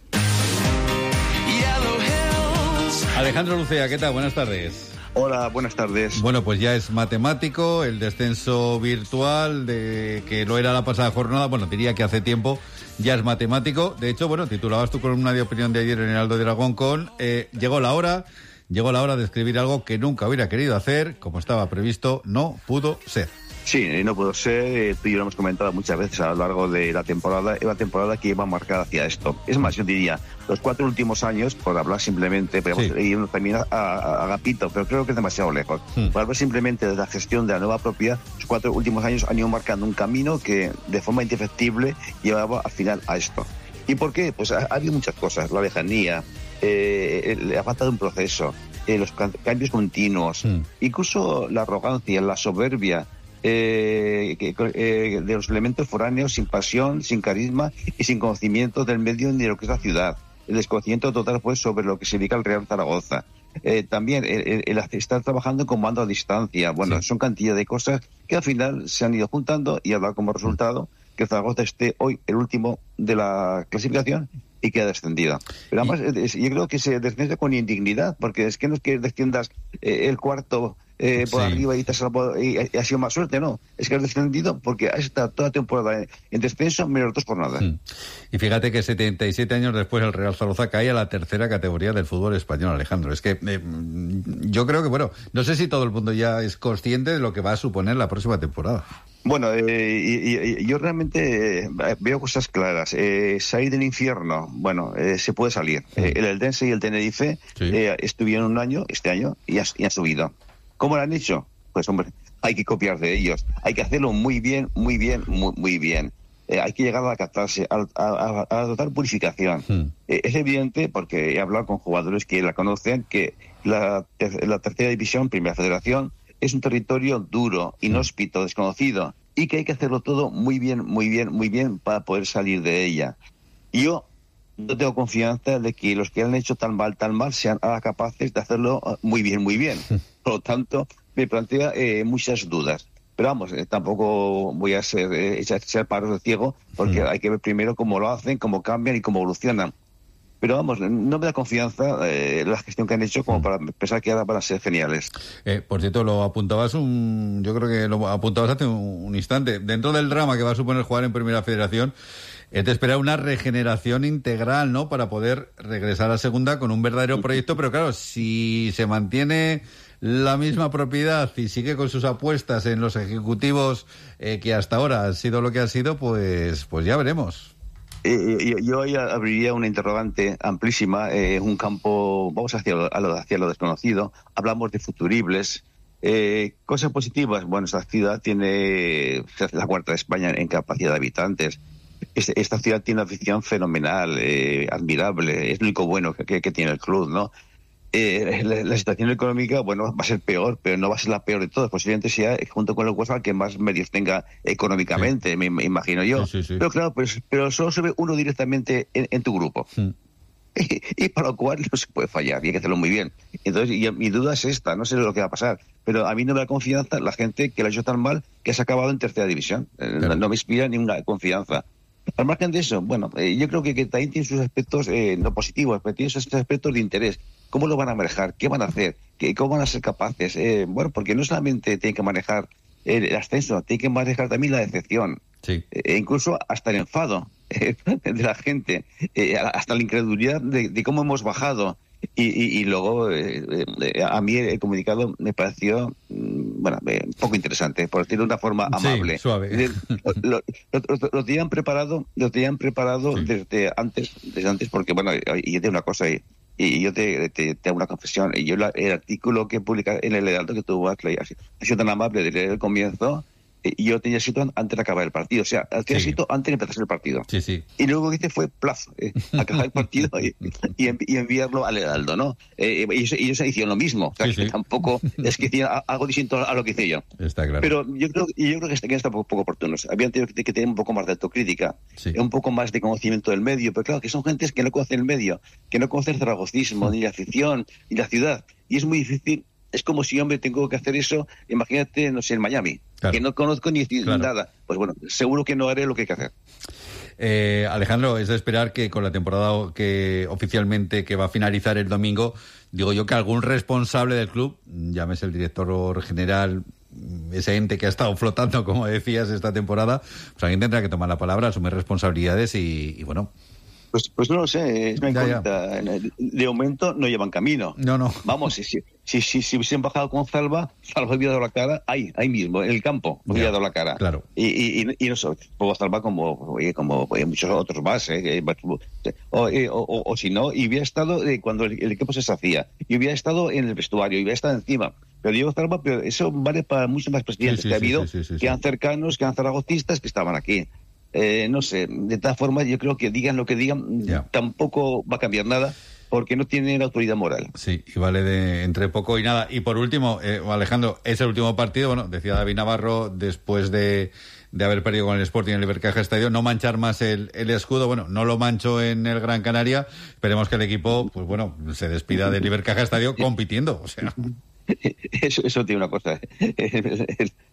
Alejandro Lucea, ¿qué tal? Buenas tardes.
Hola, buenas tardes.
Bueno, pues ya es matemático el descenso virtual de que lo era la pasada jornada. Bueno, diría que hace tiempo ya es matemático. De hecho, bueno, titulabas tu columna de opinión de ayer en el Heraldo de Aragón con eh, llegó la hora, llegó la hora de escribir algo que nunca hubiera querido hacer, como estaba previsto, no pudo ser.
Sí, no pudo ser, tú y yo lo hemos comentado muchas veces a lo largo de la temporada, es una temporada que iba marcada hacia esto. Es más, yo diría, los cuatro últimos años, por hablar simplemente, podemos sí. ir también a, a, a Gapito, pero creo que es demasiado lejos. Hmm. Por hablar simplemente de la gestión de la nueva propiedad, los cuatro últimos años han ido marcando un camino que de forma indefectible llevaba al final a esto. ¿Y por qué? Pues ha, ha habido muchas cosas, la lejanía, eh, la falta de un proceso, eh, los cambios continuos, hmm. incluso la arrogancia, la soberbia, Eh, que, eh, de los elementos foráneos sin pasión, sin carisma y sin conocimiento del medio ni de lo que es la ciudad. El desconocimiento total pues sobre lo que significa el Real Zaragoza. Eh, también el, el, el estar trabajando con mando a distancia. Bueno, sí. Son cantidad de cosas que al final se han ido juntando y ha dado como resultado que el Zaragoza esté hoy el último de la clasificación y queda descendido. Pero además, y... yo creo que se desciende con indignidad, porque es que no es que desciendas eh, el cuarto eh, por
Sí.
arriba y, te has salvado, y, y ha sido más suerte, no. Es que has descendido porque has estado toda la temporada en, en descenso menos dos por nada.
Mm. Y fíjate que setenta y siete años después el Real Zaragoza cae a la tercera categoría del fútbol español, Alejandro. Es que eh, yo creo que, bueno, no sé si todo el mundo ya es consciente de lo que va a suponer la próxima temporada.
Bueno, eh, y, y, yo realmente eh, veo cosas claras. Eh, salir del infierno, bueno, eh, se puede salir. Eh, el Eldense y el Tenerife
Sí.
eh, estuvieron un año, este año, y, has, y han subido. ¿Cómo lo han hecho? Pues, hombre, hay que copiar de ellos. Hay que hacerlo muy bien, muy bien, muy, muy bien. Eh, hay que llegar a catarse, a, a, a la total purificación.
Mm.
Eh, es evidente, porque he hablado con jugadores que la conocen, que la, ter- la tercera división, primera federación, es un territorio duro, inhóspito, desconocido, y que hay que hacerlo todo muy bien, muy bien, muy bien para poder salir de ella. Y yo no tengo confianza de que los que han hecho tan mal, tan mal, sean ahora capaces de hacerlo muy bien, muy bien. Por lo tanto, me plantea eh, muchas dudas. Pero vamos, eh, tampoco voy a ser, eh, echar, echar paros de ciego, porque hay que ver primero cómo lo hacen, cómo cambian y cómo evolucionan. Pero vamos, no me da confianza eh, la gestión que han hecho como para pensar que ahora van a ser geniales.
Eh, por cierto, lo apuntabas un, yo creo que lo apuntabas hace un, un instante. Dentro del drama que va a suponer jugar en Primera Federación, es de esperar una regeneración integral, ¿no? Para poder regresar a Segunda con un verdadero proyecto. Pero claro, si se mantiene la misma propiedad y sigue con sus apuestas en los ejecutivos eh, que hasta ahora han sido lo que ha sido, pues, pues ya veremos.
Eh, yo, yo ahí abriría una interrogante amplísima, eh, un campo, vamos hacia lo, a lo, hacia lo desconocido, hablamos de futuribles, eh, cosas positivas. Bueno, esta ciudad tiene, es la cuarta de España en capacidad de habitantes. Este, esta ciudad tiene una afición fenomenal, eh, admirable, es lo único bueno que, que, que tiene el club, ¿no? Eh, la, la situación económica, bueno, va a ser peor, pero no va a ser la peor de todas. Posiblemente sea, junto con el Huesca, el que más medios tenga económicamente, sí. me, me imagino yo. Sí, sí, sí. Pero claro, pues, pero solo se ve uno directamente en, en tu grupo. Sí. Y, y para lo cual no se puede fallar, y hay que hacerlo muy bien. Entonces, y, mi duda es esta, no sé lo que va a pasar, pero a mí no me da confianza la gente que lo ha hecho tan mal que se ha acabado en tercera división. Claro. No, no me inspira ninguna confianza. Al margen de eso, bueno, eh, yo creo que, que también tiene sus aspectos eh, no positivos, pero tiene sus aspectos de interés. ¿Cómo lo van a manejar? ¿Qué van a hacer? ¿Qué, ¿Cómo van a ser capaces? Eh, bueno, porque no solamente tienen que manejar el, el ascenso, tienen que manejar también la decepción.
Sí.
E incluso hasta el enfado eh, de la gente, eh, hasta la incredulidad de, de cómo hemos bajado. Y, y, y luego, eh, eh, a mí el comunicado me pareció, bueno, eh, un poco interesante, por decirlo de una forma amable.
Sí, suave.
Lo, lo, lo, lo tenían preparado, lo tenían preparado sí. desde antes, desde antes, porque, bueno, y de una cosa, y, y yo te, te, te hago una confesión, y yo la, el artículo que publica en el Heraldo que tuvo Ashley, ha sido tan amable de leer el comienzo, y yo tenía escrito antes de acabar el partido, o sea, tenía sí. escrito antes de empezar el partido.
Sí, sí.
Y luego lo que hice fue plazo, eh, acabar el partido y, y, y enviarlo al Heraldo, ¿no? Eh, y, ellos, ellos hicieron lo mismo, o sea, sí, que sí. tampoco es que hicieron algo distinto a lo que hice yo.
Está claro.
Pero yo creo, yo creo que está, que está poco, poco oportuno. Habían tenido que, que tener un poco más de autocrítica, sí. un poco más de conocimiento del medio, pero claro, que son gentes que no conocen el medio, que no conocen el zaragocismo, ni la afición, ni la ciudad. Y es muy difícil. Es como si yo me tengo que hacer eso, imagínate, no sé, en Miami, claro. que no conozco ni claro. nada. Pues bueno, seguro que no haré lo que hay que hacer.
Eh, Alejandro, es de esperar que con la temporada que oficialmente que va a finalizar el domingo, digo yo que algún responsable del club, llámese el director general, ese ente que ha estado flotando, como decías, esta temporada, pues alguien tendrá que tomar la palabra, asumir responsabilidades y, y bueno...
Pues, pues no lo sé, es una incógnita. De momento no llevan camino.
No, no.
Vamos, si, si, si, si, si hubiesen bajado con Salva, Salva había dado la cara ahí, ahí mismo, en el campo, había dado la cara.
Claro.
Y, y, y no sé, puedo Salva como, como muchos otros más, ¿eh? o, o, o si no, y hubiera estado cuando el, el equipo se deshacía, y hubiera estado en el vestuario, y hubiera estado encima. Pero Diego Salva, pero eso vale para muchos más presidentes sí, sí, que ha habido, sí, sí, sí, sí, que eran cercanos, que eran zaragocistas, que estaban aquí. Eh, no sé, de todas formas yo creo que digan lo que digan, yeah. tampoco va a cambiar nada porque no tienen autoridad moral.
Sí, y vale de entre poco y nada. Y por último, eh, Alejandro, es el último partido, bueno, decía David Navarro, después de, de haber perdido con el Sporting en el Ibercaja Estadio, no manchar más el, el escudo, bueno, no lo mancho en el Gran Canaria, esperemos que el equipo, pues bueno, se despida del Ibercaja Estadio compitiendo, o sea...
Eso, eso tiene una cosa.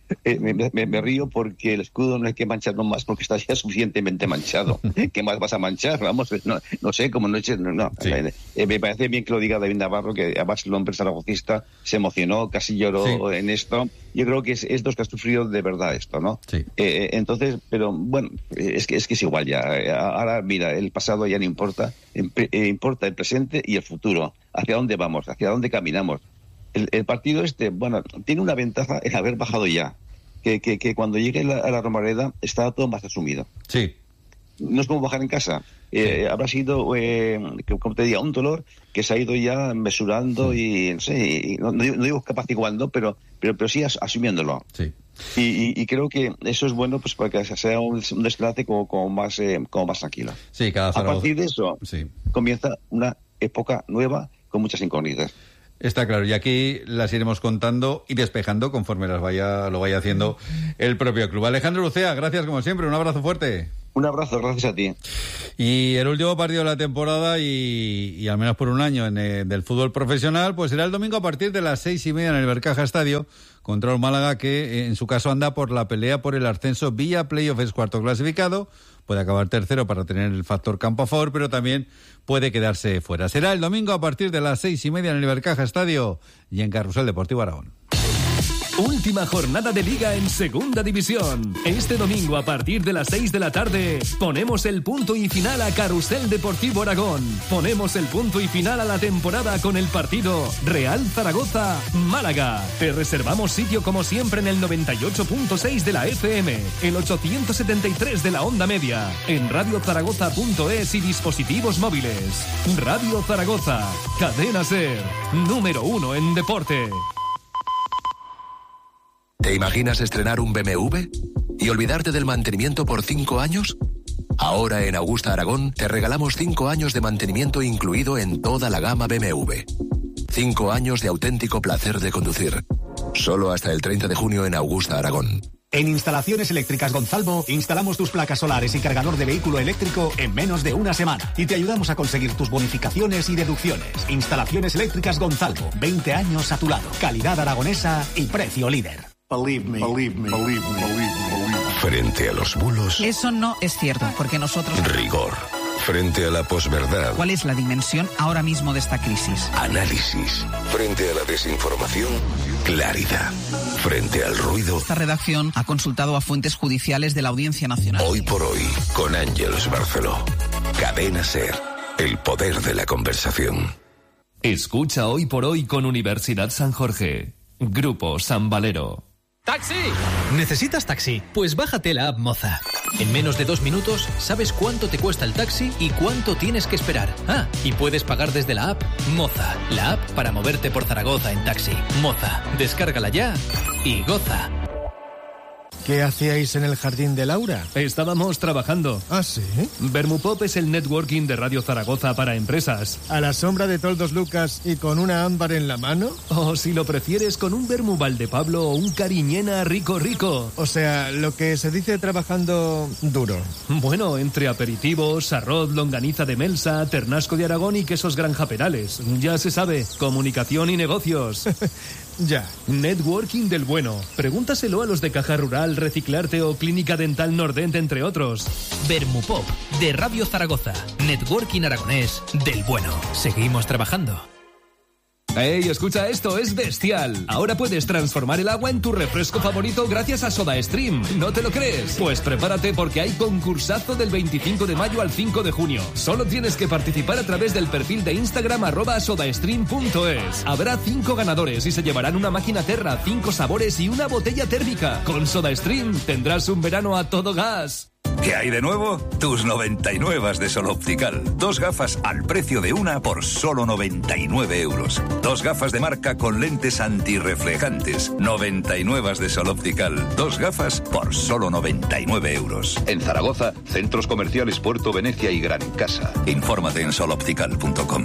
eh, me, me, me río porque el escudo no hay que mancharlo más porque está ya suficientemente manchado. ¿Qué más vas a manchar? Vamos, no, no sé, como no, no, no. Sí. Eh, me parece bien que lo diga David Navarro, que además el hombre zaragocista se emocionó, casi lloró sí. en esto. Yo creo que es estos que ha sufrido de verdad esto, ¿no?
Sí.
Eh, entonces, pero bueno, es que, es que es igual ya. Ahora, mira, el pasado ya no importa, eh, importa el presente y el futuro. ¿Hacia dónde vamos? ¿Hacia dónde caminamos? El, el partido este, bueno, tiene una ventaja en haber bajado ya, que, que, que cuando llegue la, a la Romareda está todo más asumido.
Sí.
No es como bajar en casa. Eh, habrá sido, eh, como te diría, un dolor que se ha ido ya mesurando y, no sé, y, no, no digo capaciguando, pero, pero, pero sí as, asumiéndolo.
Sí.
Y, y, y creo que eso es bueno pues para que sea un, un desenlace como, como, más, eh, como más tranquilo.
Sí, cada Zaragoza.
A partir de eso
sí.
comienza una época nueva con muchas incógnitas.
Está claro, y aquí las iremos contando y despejando conforme las vaya lo vaya haciendo el propio club. Alejandro Lucea, gracias como siempre, un abrazo fuerte.
Un abrazo, gracias a ti.
Y el último partido de la temporada y, y al menos por un año en el, del fútbol profesional, pues será el domingo a partir de las seis y media en el Bercaja Estadio contra un Málaga que en su caso anda por la pelea por el ascenso vía playoff, es cuarto clasificado, puede acabar tercero para tener el factor campo a favor, pero también puede quedarse fuera. Será el domingo a partir de las seis y media en el Bercaja Estadio y en Carrusel Deportivo Aragón.
Última jornada de Liga en Segunda División. Este domingo a partir de las seis de la tarde ponemos el punto y final a Carrusel Deportivo Aragón. Ponemos el punto y final a la temporada con el partido Real Zaragoza-Málaga. Te reservamos sitio como siempre en el noventa y ocho punto seis de la F M, el ochocientos setenta y tres de la onda media, en radio zaragoza punto es y dispositivos móviles. Radio Zaragoza, Cadena SER, número uno en deporte.
¿Te imaginas estrenar un B M W y olvidarte del mantenimiento por cinco años? Ahora en Augusta Aragón te regalamos cinco años de mantenimiento incluido en toda la gama B M W. Cinco años de auténtico placer de conducir. Solo hasta el treinta de junio en Augusta Aragón.
En Instalaciones Eléctricas Gonzalvo instalamos tus placas solares y cargador de vehículo eléctrico en menos de una semana y te ayudamos a conseguir tus bonificaciones y deducciones. Instalaciones Eléctricas Gonzalvo, veinte años a tu lado, calidad aragonesa y precio líder.
Believe me, believe me, believe me, believe me, believe me.
Frente a los bulos...
Eso no es cierto, porque nosotros...
Rigor. Frente a la posverdad...
¿Cuál es la dimensión ahora mismo de esta crisis?
Análisis. Frente a la desinformación... Claridad. Frente al ruido...
Esta redacción ha consultado a fuentes judiciales de la Audiencia Nacional.
Hoy por hoy, con Ángeles Barceló. Cadena SER. El poder de la conversación.
Escucha Hoy por Hoy con Universidad San Jorge. Grupo San Valero.
¡Taxi! ¿Necesitas taxi? Pues bájate la app Moza. En menos de dos minutos sabes cuánto te cuesta el taxi y cuánto tienes que esperar. Ah, y puedes pagar desde la app Moza, la app para moverte por Zaragoza en taxi. Moza, descárgala ya y goza.
¿Qué hacíais en el jardín de Laura?
Estábamos trabajando.
¿Ah, sí?
Vermupop es el networking de Radio Zaragoza para empresas.
¿A la sombra de Toldos Lucas y con una ámbar en la mano?
O si lo prefieres, con un vermu Valdepablo o un cariñena rico rico.
O sea, lo que se dice trabajando duro.
Bueno, entre aperitivos, arroz, longaniza de Melsa, ternasco de Aragón y quesos Granja Perales. Ya se sabe, comunicación y negocios.
Ya.
Networking del bueno. Pregúntaselo a los de Caja Rural, Reciclarte o Clínica Dental Nordent, entre otros.
Vermupop, de Radio Zaragoza. Networking aragonés del bueno. Seguimos trabajando.
¡Ey, escucha esto! ¡Es bestial! Ahora puedes transformar el agua en tu refresco favorito gracias a SodaStream. ¿No te lo crees? Pues prepárate porque hay concursazo del veinticinco de mayo al cinco de junio. Solo tienes que participar a través del perfil de Instagram arroba sodastream punto es. Habrá cinco ganadores y se llevarán una máquina Terra, cinco sabores y una botella térmica. Con SodaStream tendrás un verano a todo gas.
¿Qué hay de nuevo? Tus noventa y nueve de Sol Optical. Dos gafas al precio de una por solo noventa y nueve euros. Dos gafas de marca con lentes antirreflejantes. noventa y nueve de Sol Optical. Dos gafas por solo noventa y nueve euros.
En Zaragoza, centros comerciales Puerto Venecia y Gran Casa.
Infórmate en sol optical punto com.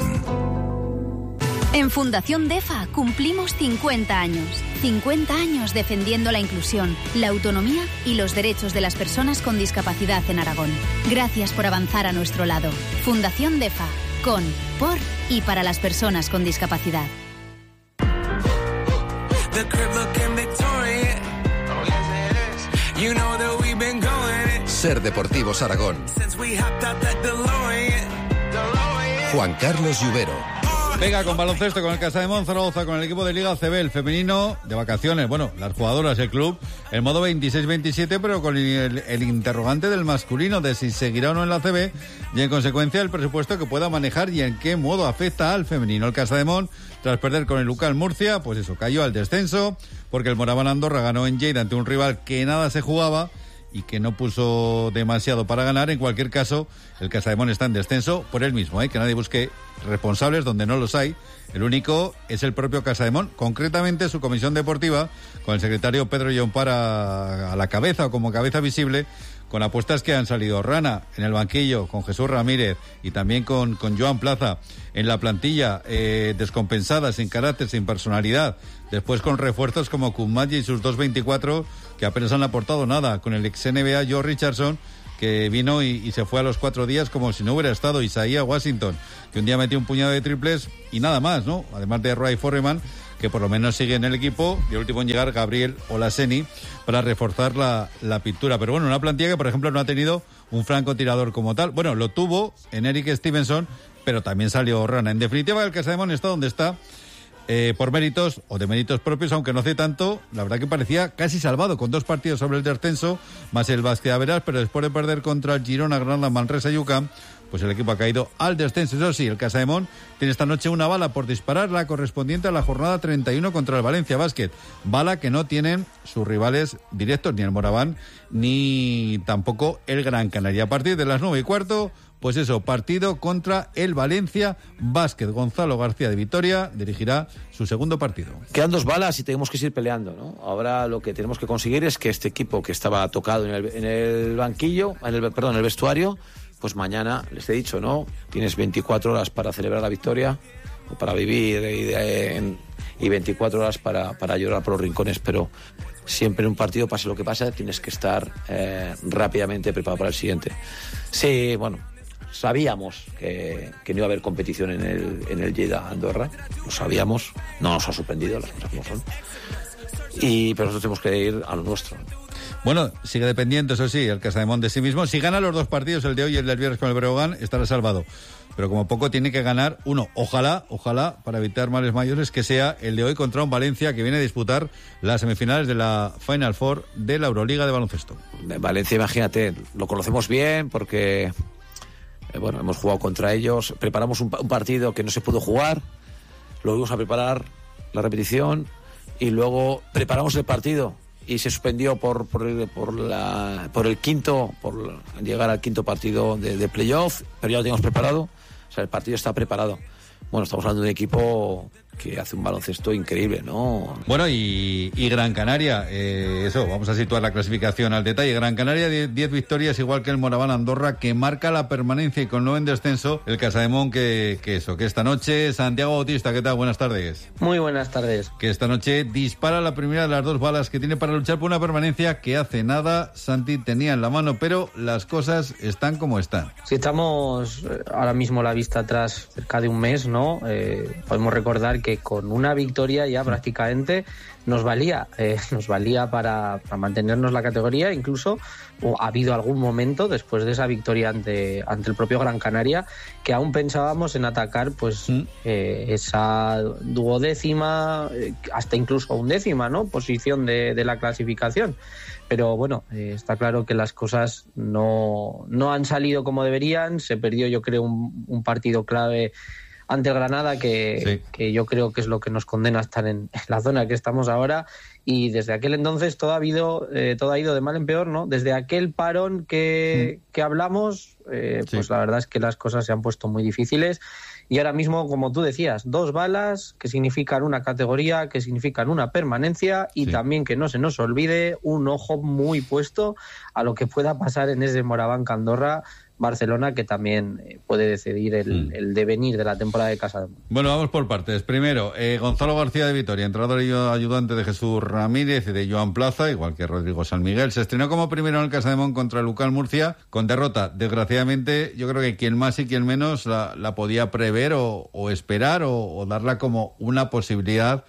En Fundación DEFA cumplimos cincuenta años. cincuenta años defendiendo la inclusión, la autonomía y los derechos de las personas con discapacidad en Aragón. Gracias por avanzar a nuestro lado. Fundación DEFA. Con, por y para las personas con discapacidad.
Ser Deportivos Aragón. Juan Carlos Lluvero.
Venga, con baloncesto, con el Casademón Zaragoza, con el equipo de Liga A C B, el femenino, de vacaciones. Bueno, las jugadoras, el club, el modo veintiséis veintisiete, pero con el, el interrogante del masculino, de si seguirá o no en la A C B, y en consecuencia el presupuesto que pueda manejar y en qué modo afecta al femenino. El Casademón, tras perder con el Lucal Murcia, pues eso, cayó al descenso, porque el Moraván Andorra ganó en Lleida ante un rival que nada se jugaba y que no puso demasiado para ganar. En cualquier caso, el Casademón está en descenso por él mismo, ¿eh? Que nadie busque responsables donde no los hay. El único es el propio Casademón, concretamente su comisión deportiva, con el secretario Pedro Llompar a, a la cabeza o como cabeza visible, con apuestas que han salido. Rana en el banquillo, con Jesús Ramírez y también con, con Joan Plaza en la plantilla, eh, descompensada, sin carácter, sin personalidad. Después con refuerzos como Kumayi y sus dos veinticuatro, que apenas han aportado nada. Con el ex N B A Joe Richardson, que vino y, y se fue a los cuatro días como si no hubiera estado. Isaiah Washington, que un día metió un puñado de triples y nada más, ¿no? Además de Ray Foreman, que por lo menos sigue en el equipo, y el último en llegar, Gabriel Olaseni, para reforzar la, la pintura. Pero bueno, una plantilla que, por ejemplo, no ha tenido un francotirador como tal. Bueno, lo tuvo en Eric Stevenson, pero también salió Rana. En definitiva, el Casademón está donde está, eh, por méritos o de méritos propios, aunque no hace tanto. La verdad que parecía casi salvado, con dos partidos sobre el descenso, más el Basqueaveras, pero después de perder contra el Girona, Granada, Manresa y U C A M, pues el equipo ha caído al descenso. Eso sí, el Casademón tiene esta noche una bala por disparar, la correspondiente a la jornada treinta y uno contra el Valencia Basket. Bala que no tienen sus rivales directos, ni el Moraván, ni tampoco el Gran Canaria. A partir de las nueve y cuarto, pues eso, partido contra el Valencia Basket. Gonzalo García de Vitoria dirigirá su segundo partido.
Quedan dos balas y tenemos que seguir peleando, ¿no? Ahora lo que tenemos que conseguir es que este equipo que estaba tocado en el, en el banquillo, en el, perdón, en el vestuario, pues mañana, les he dicho, ¿no? Tienes veinticuatro horas para celebrar la victoria, o para vivir, y, de, y veinticuatro horas para, para llorar por los rincones, pero siempre en un partido, pase lo que pase, tienes que estar eh, rápidamente preparado para el siguiente. Sí, bueno, sabíamos que, que no iba a haber competición en el, en el Lleida Andorra, lo sabíamos, no nos ha sorprendido, las cosas como son, y, pero nosotros tenemos que ir a lo nuestro.
Bueno, sigue dependiendo, eso sí, el Casademón de sí mismo. Si gana los dos partidos, el de hoy y el del viernes con el Breogán, estará salvado. Pero como poco tiene que ganar uno. Ojalá, ojalá, para evitar males mayores, que sea el de hoy contra un Valencia que viene a disputar las semifinales de la Final Four de la Euroliga de baloncesto.
Valencia, imagínate, lo conocemos bien porque, eh, bueno, hemos jugado contra ellos. Preparamos un, un partido que no se pudo jugar, lo vamos a preparar, la repetición, y luego preparamos el partido y se suspendió por por el, por, la, por el quinto, por llegar al quinto partido de, de playoff, pero ya lo teníamos preparado, o sea, el partido está preparado. Bueno, estamos hablando de un equipo que hace un baloncesto increíble, ¿no?
Bueno, y, y Gran Canaria, eh, eso, vamos a situar la clasificación al detalle. Gran Canaria, diez victorias, igual que el Moraván Andorra, que marca la permanencia y con nueve en descenso. El Casademón, que, que eso, que esta noche, Santiago Bautista, ¿qué tal? Buenas tardes.
Muy buenas tardes.
Que esta noche dispara la primera de las dos balas que tiene para luchar por una permanencia que hace nada Santi tenía en la mano, pero las cosas están como están.
Si estamos ahora mismo la vista atrás cerca de un mes, ¿no? Eh, podemos recordar que con una victoria ya prácticamente nos valía, eh, nos valía para, para mantenernos la categoría. Incluso o ha habido algún momento después de esa victoria ante, ante el propio Gran Canaria que aún pensábamos en atacar pues ¿Mm? eh, esa duodécima, eh, hasta incluso undécima, ¿no? Posición de, de la clasificación. Pero bueno, eh, está claro que las cosas no, no han salido como deberían. Se perdió, yo creo, un, un partido clave ante el Granada que, sí. que yo creo que es lo que nos condena a estar en, en la zona que estamos ahora, y desde aquel entonces todo ha habido eh, todo ha ido de mal en peor, ¿no? Desde aquel parón que, mm. que hablamos, eh, sí. pues la verdad es que las cosas se han puesto muy difíciles, y ahora mismo, como tú decías, dos balas que significan una categoría, que significan una permanencia, y sí. también que no se nos olvide un ojo muy puesto a lo que pueda pasar en ese Moraván Andorra Barcelona, que también eh, puede decidir el, mm. el devenir de la temporada de Casademón.
Bueno, vamos por partes. Primero, eh, Gonzalo García de Vitoria, entrenador y ayudante de Jesús Ramírez y de Joan Plaza, igual que Rodrigo San Miguel, se estrenó como primero en el Casademón contra el Lucal Murcia, con derrota. Desgraciadamente, yo creo que quien más y quien menos la, la podía prever o, o esperar o, o darla como una posibilidad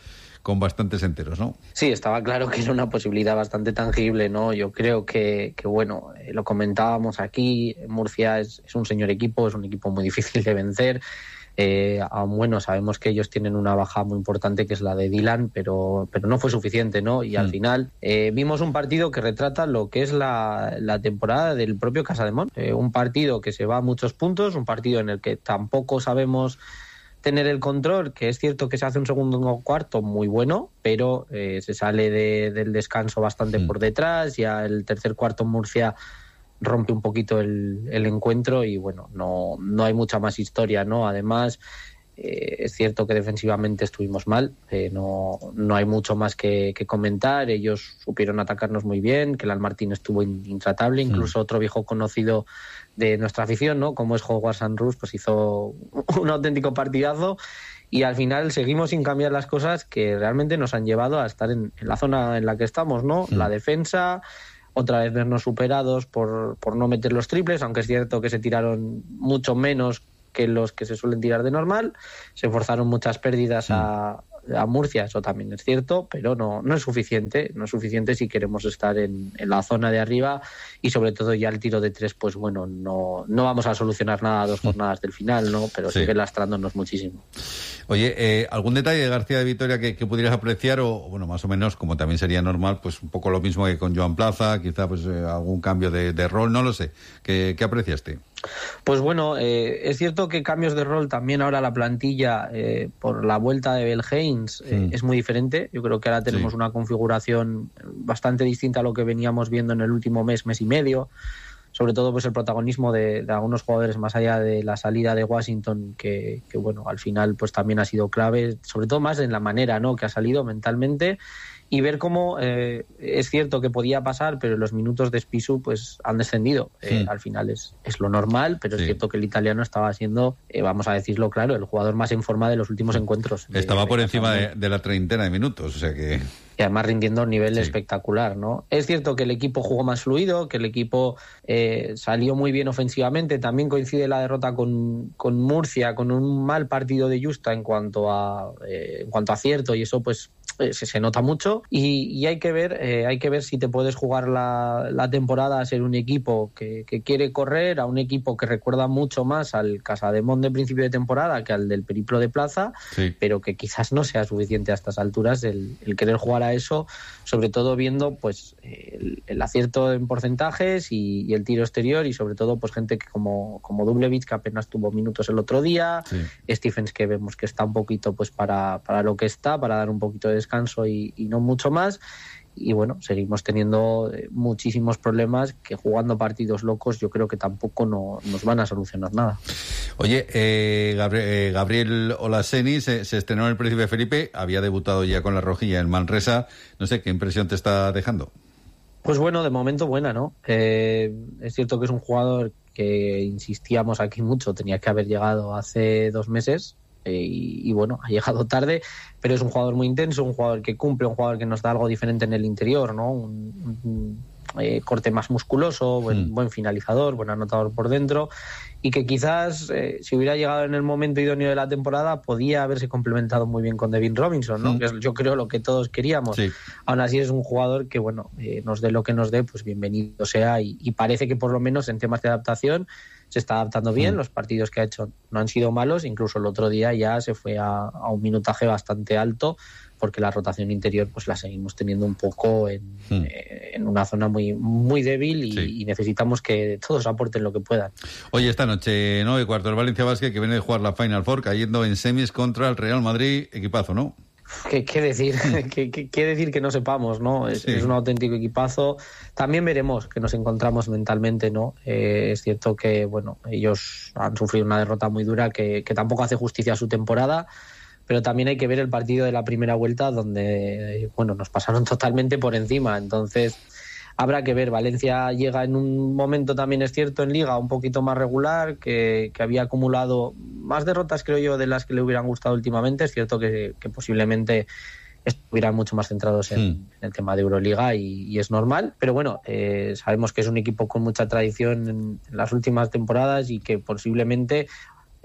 con bastantes enteros, ¿no?
Sí, estaba claro que era una posibilidad bastante tangible, ¿no? Yo creo que, que bueno, eh, lo comentábamos aquí, Murcia es, es un señor equipo, es un equipo muy difícil de vencer. Eh, aún bueno, sabemos que ellos tienen una baja muy importante que es la de Dylan, pero, pero no fue suficiente, ¿no? Y mm. al final eh, vimos un partido que retrata lo que es la, la temporada del propio Casademont. Eh, un partido que se va a muchos puntos, un partido en el que tampoco sabemos tener el control, que es cierto que se hace un segundo cuarto muy bueno, pero eh, se sale de, del descanso bastante mm. por detrás. Ya el tercer cuarto Murcia rompe un poquito el, el encuentro y bueno, no, no hay mucha más historia, ¿no? Además, eh, es cierto que defensivamente estuvimos mal, eh, no, no hay mucho más que, que comentar. Ellos supieron atacarnos muy bien, que el Almartín estuvo intratable, incluso mm. otro viejo conocido de nuestra afición, ¿no? Como es Howard Sanrus, pues hizo un auténtico partidazo. Y al final seguimos sin cambiar las cosas que realmente nos han llevado a estar en, en la zona en la que estamos, ¿no? Mm. La defensa, otra vez vernos superados por, por no meter los triples, aunque es cierto que se tiraron mucho menos que los que se suelen tirar de normal, se forzaron muchas pérdidas a, a Murcia, eso también es cierto, pero no, no es suficiente, no es suficiente si queremos estar en, en la zona de arriba y sobre todo ya el tiro de tres, pues bueno, no, no vamos a solucionar nada a dos jornadas del final, ¿no? Pero sí. sigue lastrándonos muchísimo.
Oye, eh, ¿algún detalle de García de Vitoria que, que pudieras apreciar o, bueno, más o menos, como también sería normal, pues un poco lo mismo que con Joan Plaza, quizá pues eh, algún cambio de, de rol, no lo sé, ¿qué, qué apreciaste?
Pues bueno, eh, es cierto que cambios de rol también ahora la plantilla eh, por la vuelta de Belheims eh, mm. es muy diferente. Yo creo que ahora tenemos sí. una configuración bastante distinta a lo que veníamos viendo en el último mes, mes y medio. Sobre todo pues el protagonismo de, de algunos jugadores más allá de la salida de Washington que, que bueno, al final pues también ha sido clave, sobre todo más en la manera, ¿no?, que ha salido mentalmente. Y ver cómo eh, es cierto que podía pasar, pero los minutos de Spissu pues han descendido. Eh, sí. Al final es, es lo normal, pero sí. es cierto que el italiano estaba siendo, eh, vamos a decirlo claro, el jugador más en forma de los últimos encuentros.
Estaba
de,
por
de
encima de, de la treintena de minutos, o sea que...
Y además rindiendo a un nivel sí. espectacular, ¿no? Es cierto que el equipo jugó más fluido, que el equipo eh, salió muy bien ofensivamente. También coincide la derrota con, con Murcia, con un mal partido de Justa en cuanto a eh, en cuanto a acierto, y eso pues eh, se, se nota mucho. Y, y hay que ver eh, hay que ver si te puedes jugar la, la temporada a ser un equipo que, que quiere correr, a un equipo que recuerda mucho más al Casademont de principio de temporada que al del Periplo de Plaza, sí. pero que quizás no sea suficiente a estas alturas el, el querer jugar a eso, sobre todo viendo pues el, el acierto en porcentajes y, y el tiro exterior, y sobre todo pues gente que como, como Dublevich, que apenas tuvo minutos el otro día, sí. Stephens, que vemos que está un poquito pues para, para lo que está, para dar un poquito de descanso y, y no mucho más. Y bueno, seguimos teniendo muchísimos problemas que jugando partidos locos yo creo que tampoco no, nos van a solucionar nada.
Oye, eh, Gabriel, eh, Gabriel Olaseni se, se estrenó en el Príncipe Felipe, había debutado ya con la rojilla en Manresa, no sé, ¿qué impresión te está dejando?
Pues bueno, de momento buena, ¿no? Eh, es cierto que es un jugador que insistíamos aquí mucho, tenía que haber llegado hace dos meses, Y, y bueno, ha llegado tarde, pero es un jugador muy intenso, un jugador que cumple, un jugador que nos da algo diferente en el interior, ¿no? Un, un eh, corte más musculoso, buen, mm. buen finalizador, buen anotador por dentro, y que quizás eh, si hubiera llegado en el momento idóneo de la temporada podía haberse complementado muy bien con Devin Robinson, ¿no? Mm. Que es, yo creo, lo que todos queríamos. Sí. Aún así es un jugador que, bueno, eh, nos dé lo que nos dé, pues bienvenido sea, y, y parece que por lo menos en temas de adaptación se está adaptando bien, mm. los partidos que ha hecho no han sido malos, incluso el otro día ya se fue a, a un minutaje bastante alto, porque la rotación interior pues la seguimos teniendo un poco en, mm. eh, en una zona muy muy débil y, sí. y necesitamos que todos aporten lo que puedan.
Oye, esta noche nueve y cuarto el Valencia Basket, que viene de jugar la Final Four, cayendo en semis contra el Real Madrid, equipazo, ¿no?
¿Qué, qué decir? ¿Qué, qué, qué decir que no sepamos, ¿no? Es, sí. es un auténtico equipazo. También veremos que nos encontramos mentalmente, ¿no? Eh, es cierto que, bueno, ellos han sufrido una derrota muy dura que, que tampoco hace justicia a su temporada, pero también hay que ver el partido de la primera vuelta donde, bueno, nos pasaron totalmente por encima. Entonces, habrá que ver. Valencia llega en un momento, también es cierto, en Liga un poquito más regular, que, que había acumulado más derrotas, creo yo, de las que le hubieran gustado últimamente. Es cierto que, que posiblemente estuvieran mucho más centrados en, mm. en el tema de Euroliga y, y es normal. Pero bueno, eh, sabemos que es un equipo con mucha tradición en, en las últimas temporadas y que posiblemente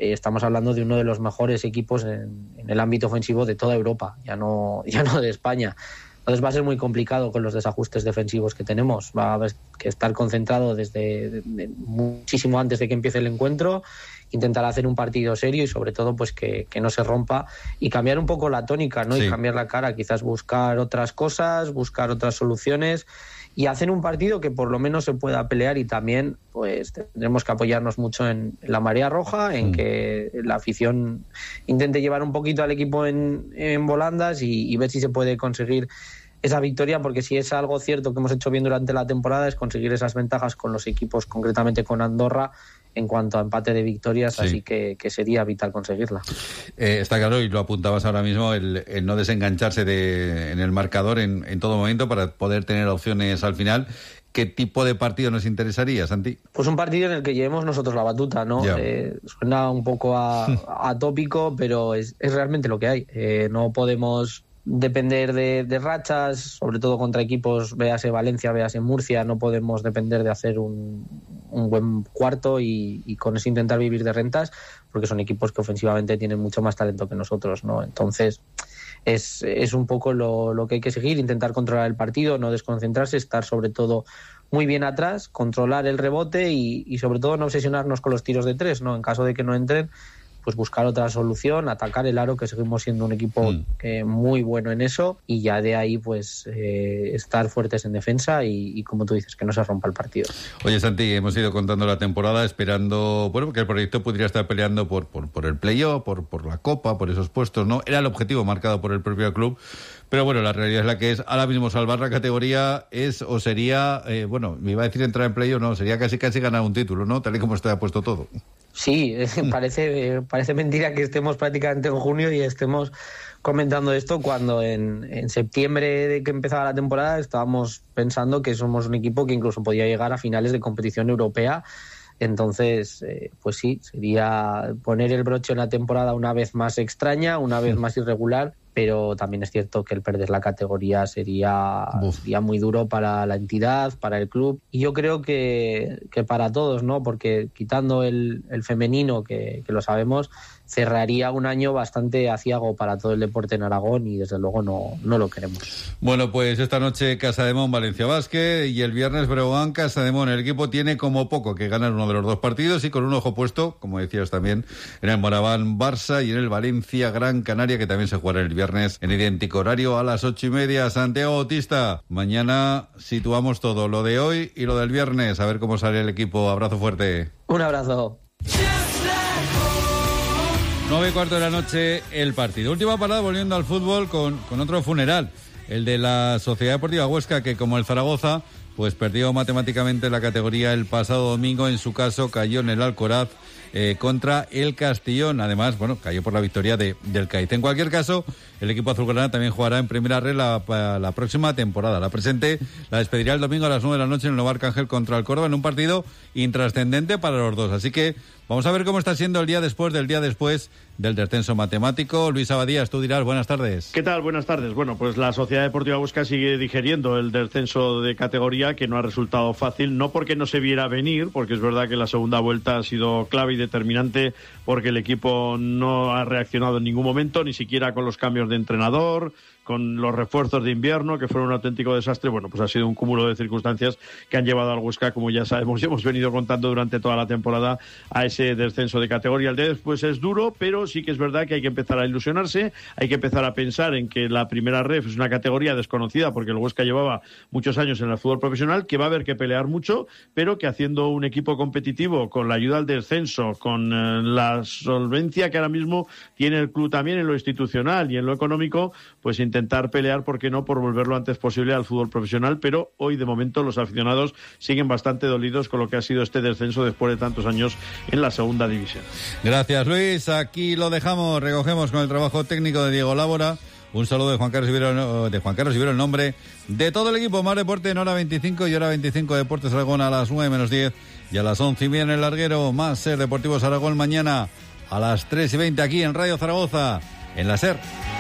eh, estamos hablando de uno de los mejores equipos en, en el ámbito ofensivo de toda Europa, ya no, ya no de España. Entonces va a ser muy complicado con los desajustes defensivos que tenemos. Va a haber que estar concentrado desde de, de, muchísimo antes de que empiece el encuentro, intentar hacer un partido serio y sobre todo pues que, que no se rompa y cambiar un poco la tónica, ¿no? Sí. Y cambiar la cara, quizás buscar otras cosas, buscar otras soluciones y hacer un partido que por lo menos se pueda pelear. Y también pues tendremos que apoyarnos mucho en, en la marea roja, en mm. que la afición intente llevar un poquito al equipo en, en volandas y, y ver si se puede conseguir esa victoria, porque si es algo cierto que hemos hecho bien durante la temporada es conseguir esas ventajas con los equipos, concretamente con Andorra, en cuanto a empate de victorias, sí. Así que, que sería vital conseguirla.
Eh, está claro, y lo apuntabas ahora mismo, el, el no desengancharse de, en el marcador en, en todo momento para poder tener opciones al final. ¿Qué tipo de partido nos interesaría, Santi?
Pues un partido en el que llevemos nosotros la batuta, ¿no? Eh, suena un poco a, a tópico, pero es, es realmente lo que hay. Eh, no podemos depender de, de rachas, sobre todo contra equipos, véase Valencia, véase Murcia, no podemos depender de hacer un, un buen cuarto y, y con eso intentar vivir de rentas, porque son equipos que ofensivamente tienen mucho más talento que nosotros, ¿no? Entonces es, es un poco lo, lo que hay que seguir, intentar controlar el partido, no desconcentrarse, estar sobre todo muy bien atrás, controlar el rebote y, y sobre todo no obsesionarnos con los tiros de tres, ¿no? En caso de que no entren, pues buscar otra solución, atacar el aro, que seguimos siendo un equipo mm. eh, muy bueno en eso, y ya de ahí pues eh, estar fuertes en defensa y, y como tú dices, que no se rompa el partido.
Oye, Santi, hemos ido contando la temporada esperando, bueno, que el proyecto pudiera estar peleando por, por, por el playoff, por, por la Copa, por esos puestos, ¿no? Era el objetivo marcado por el propio club. Pero bueno, la realidad es la que es. Ahora mismo salvar la categoría es o sería, eh, bueno, me iba a decir entrar en playoff, no, sería casi casi ganar un título, ¿no? Tal y como está puesto todo.
Sí, parece, parece mentira que estemos prácticamente en junio y estemos comentando esto cuando en, en septiembre de que empezaba la temporada estábamos pensando que somos un equipo que incluso podía llegar a finales de competición europea. Entonces, eh, pues sí, sería poner el broche en la temporada una vez más extraña, una vez más irregular, pero también es cierto que el perder la categoría sería, sería muy duro para la entidad, para el club, y yo creo que, que para todos, ¿no? Porque quitando el, el femenino, que, que lo sabemos, cerraría un año bastante aciago para todo el deporte en Aragón y desde luego no, no lo queremos.
Bueno, pues esta noche Casademón, Valencia Basket, y el viernes Breogán, Casademón. El equipo tiene como poco que ganar uno de los dos partidos y con un ojo puesto, como decías también, en el Moraván Barça y en el Valencia Gran Canaria, que también se jugará el viernes en idéntico horario a las ocho y media. Santiago Bautista, mañana situamos todo, lo de hoy y lo del viernes, a ver cómo sale el equipo. Abrazo fuerte.
Un abrazo.
Nueve y cuarto de la noche el partido. Última parada volviendo al fútbol con, con otro funeral, el de la Sociedad Deportiva Huesca, que como el Zaragoza pues perdió matemáticamente la categoría el pasado domingo. En su caso cayó en el Alcoraz eh, contra el Castellón. Además, bueno, cayó por la victoria de, del Cádiz. En cualquier caso, el equipo azulgrana también jugará en primera red la, la próxima temporada. La presente la despedirá el domingo a las nueve de la noche en el Nuevo Arcángel contra el Córdoba, en un partido intrascendente para los dos. Así que vamos a ver cómo está siendo el día después del día después del descenso matemático. Luis Abadías, tú dirás, buenas tardes.
¿Qué tal? Buenas tardes. Bueno, pues la Sociedad Deportiva Huesca sigue digeriendo el descenso de categoría, que no ha resultado fácil, no porque no se viera venir, porque es verdad que la segunda vuelta ha sido clave y determinante, porque el equipo no ha reaccionado en ningún momento, ni siquiera con los cambios de entrenador, con los refuerzos de invierno, que fueron un auténtico desastre. Bueno, pues ha sido un cúmulo de circunstancias que han llevado al Huesca, como ya sabemos y hemos venido contando durante toda la temporada, a ese descenso de categoría. El de después es duro, pero sí que es verdad que hay que empezar a ilusionarse, hay que empezar a pensar en que la primera ref es una categoría desconocida, porque el Huesca llevaba muchos años en el fútbol profesional, que va a haber que pelear mucho, pero que haciendo un equipo competitivo, con la ayuda al descenso, con eh, la solvencia que ahora mismo tiene el club también en lo institucional y en lo económico, pues intentar pelear, ¿por qué no?, por volver lo antes posible al fútbol profesional. Pero hoy de momento los aficionados siguen bastante dolidos con lo que ha sido este descenso después de tantos años en la segunda división.
Gracias, Luis. Aquí lo dejamos, recogemos con el trabajo técnico de Diego Lávora. Un saludo de Juan Carlos Ibero, de Juan Carlos Ibero, el nombre de todo el equipo. Más Deporte en hora veinticinco y hora veinticinco Deportes Aragón a las nueve menos diez y a las once y media en el larguero. Más Ser Deportivos Aragón mañana a las tres y veinte aquí en Radio Zaragoza, en la Ser.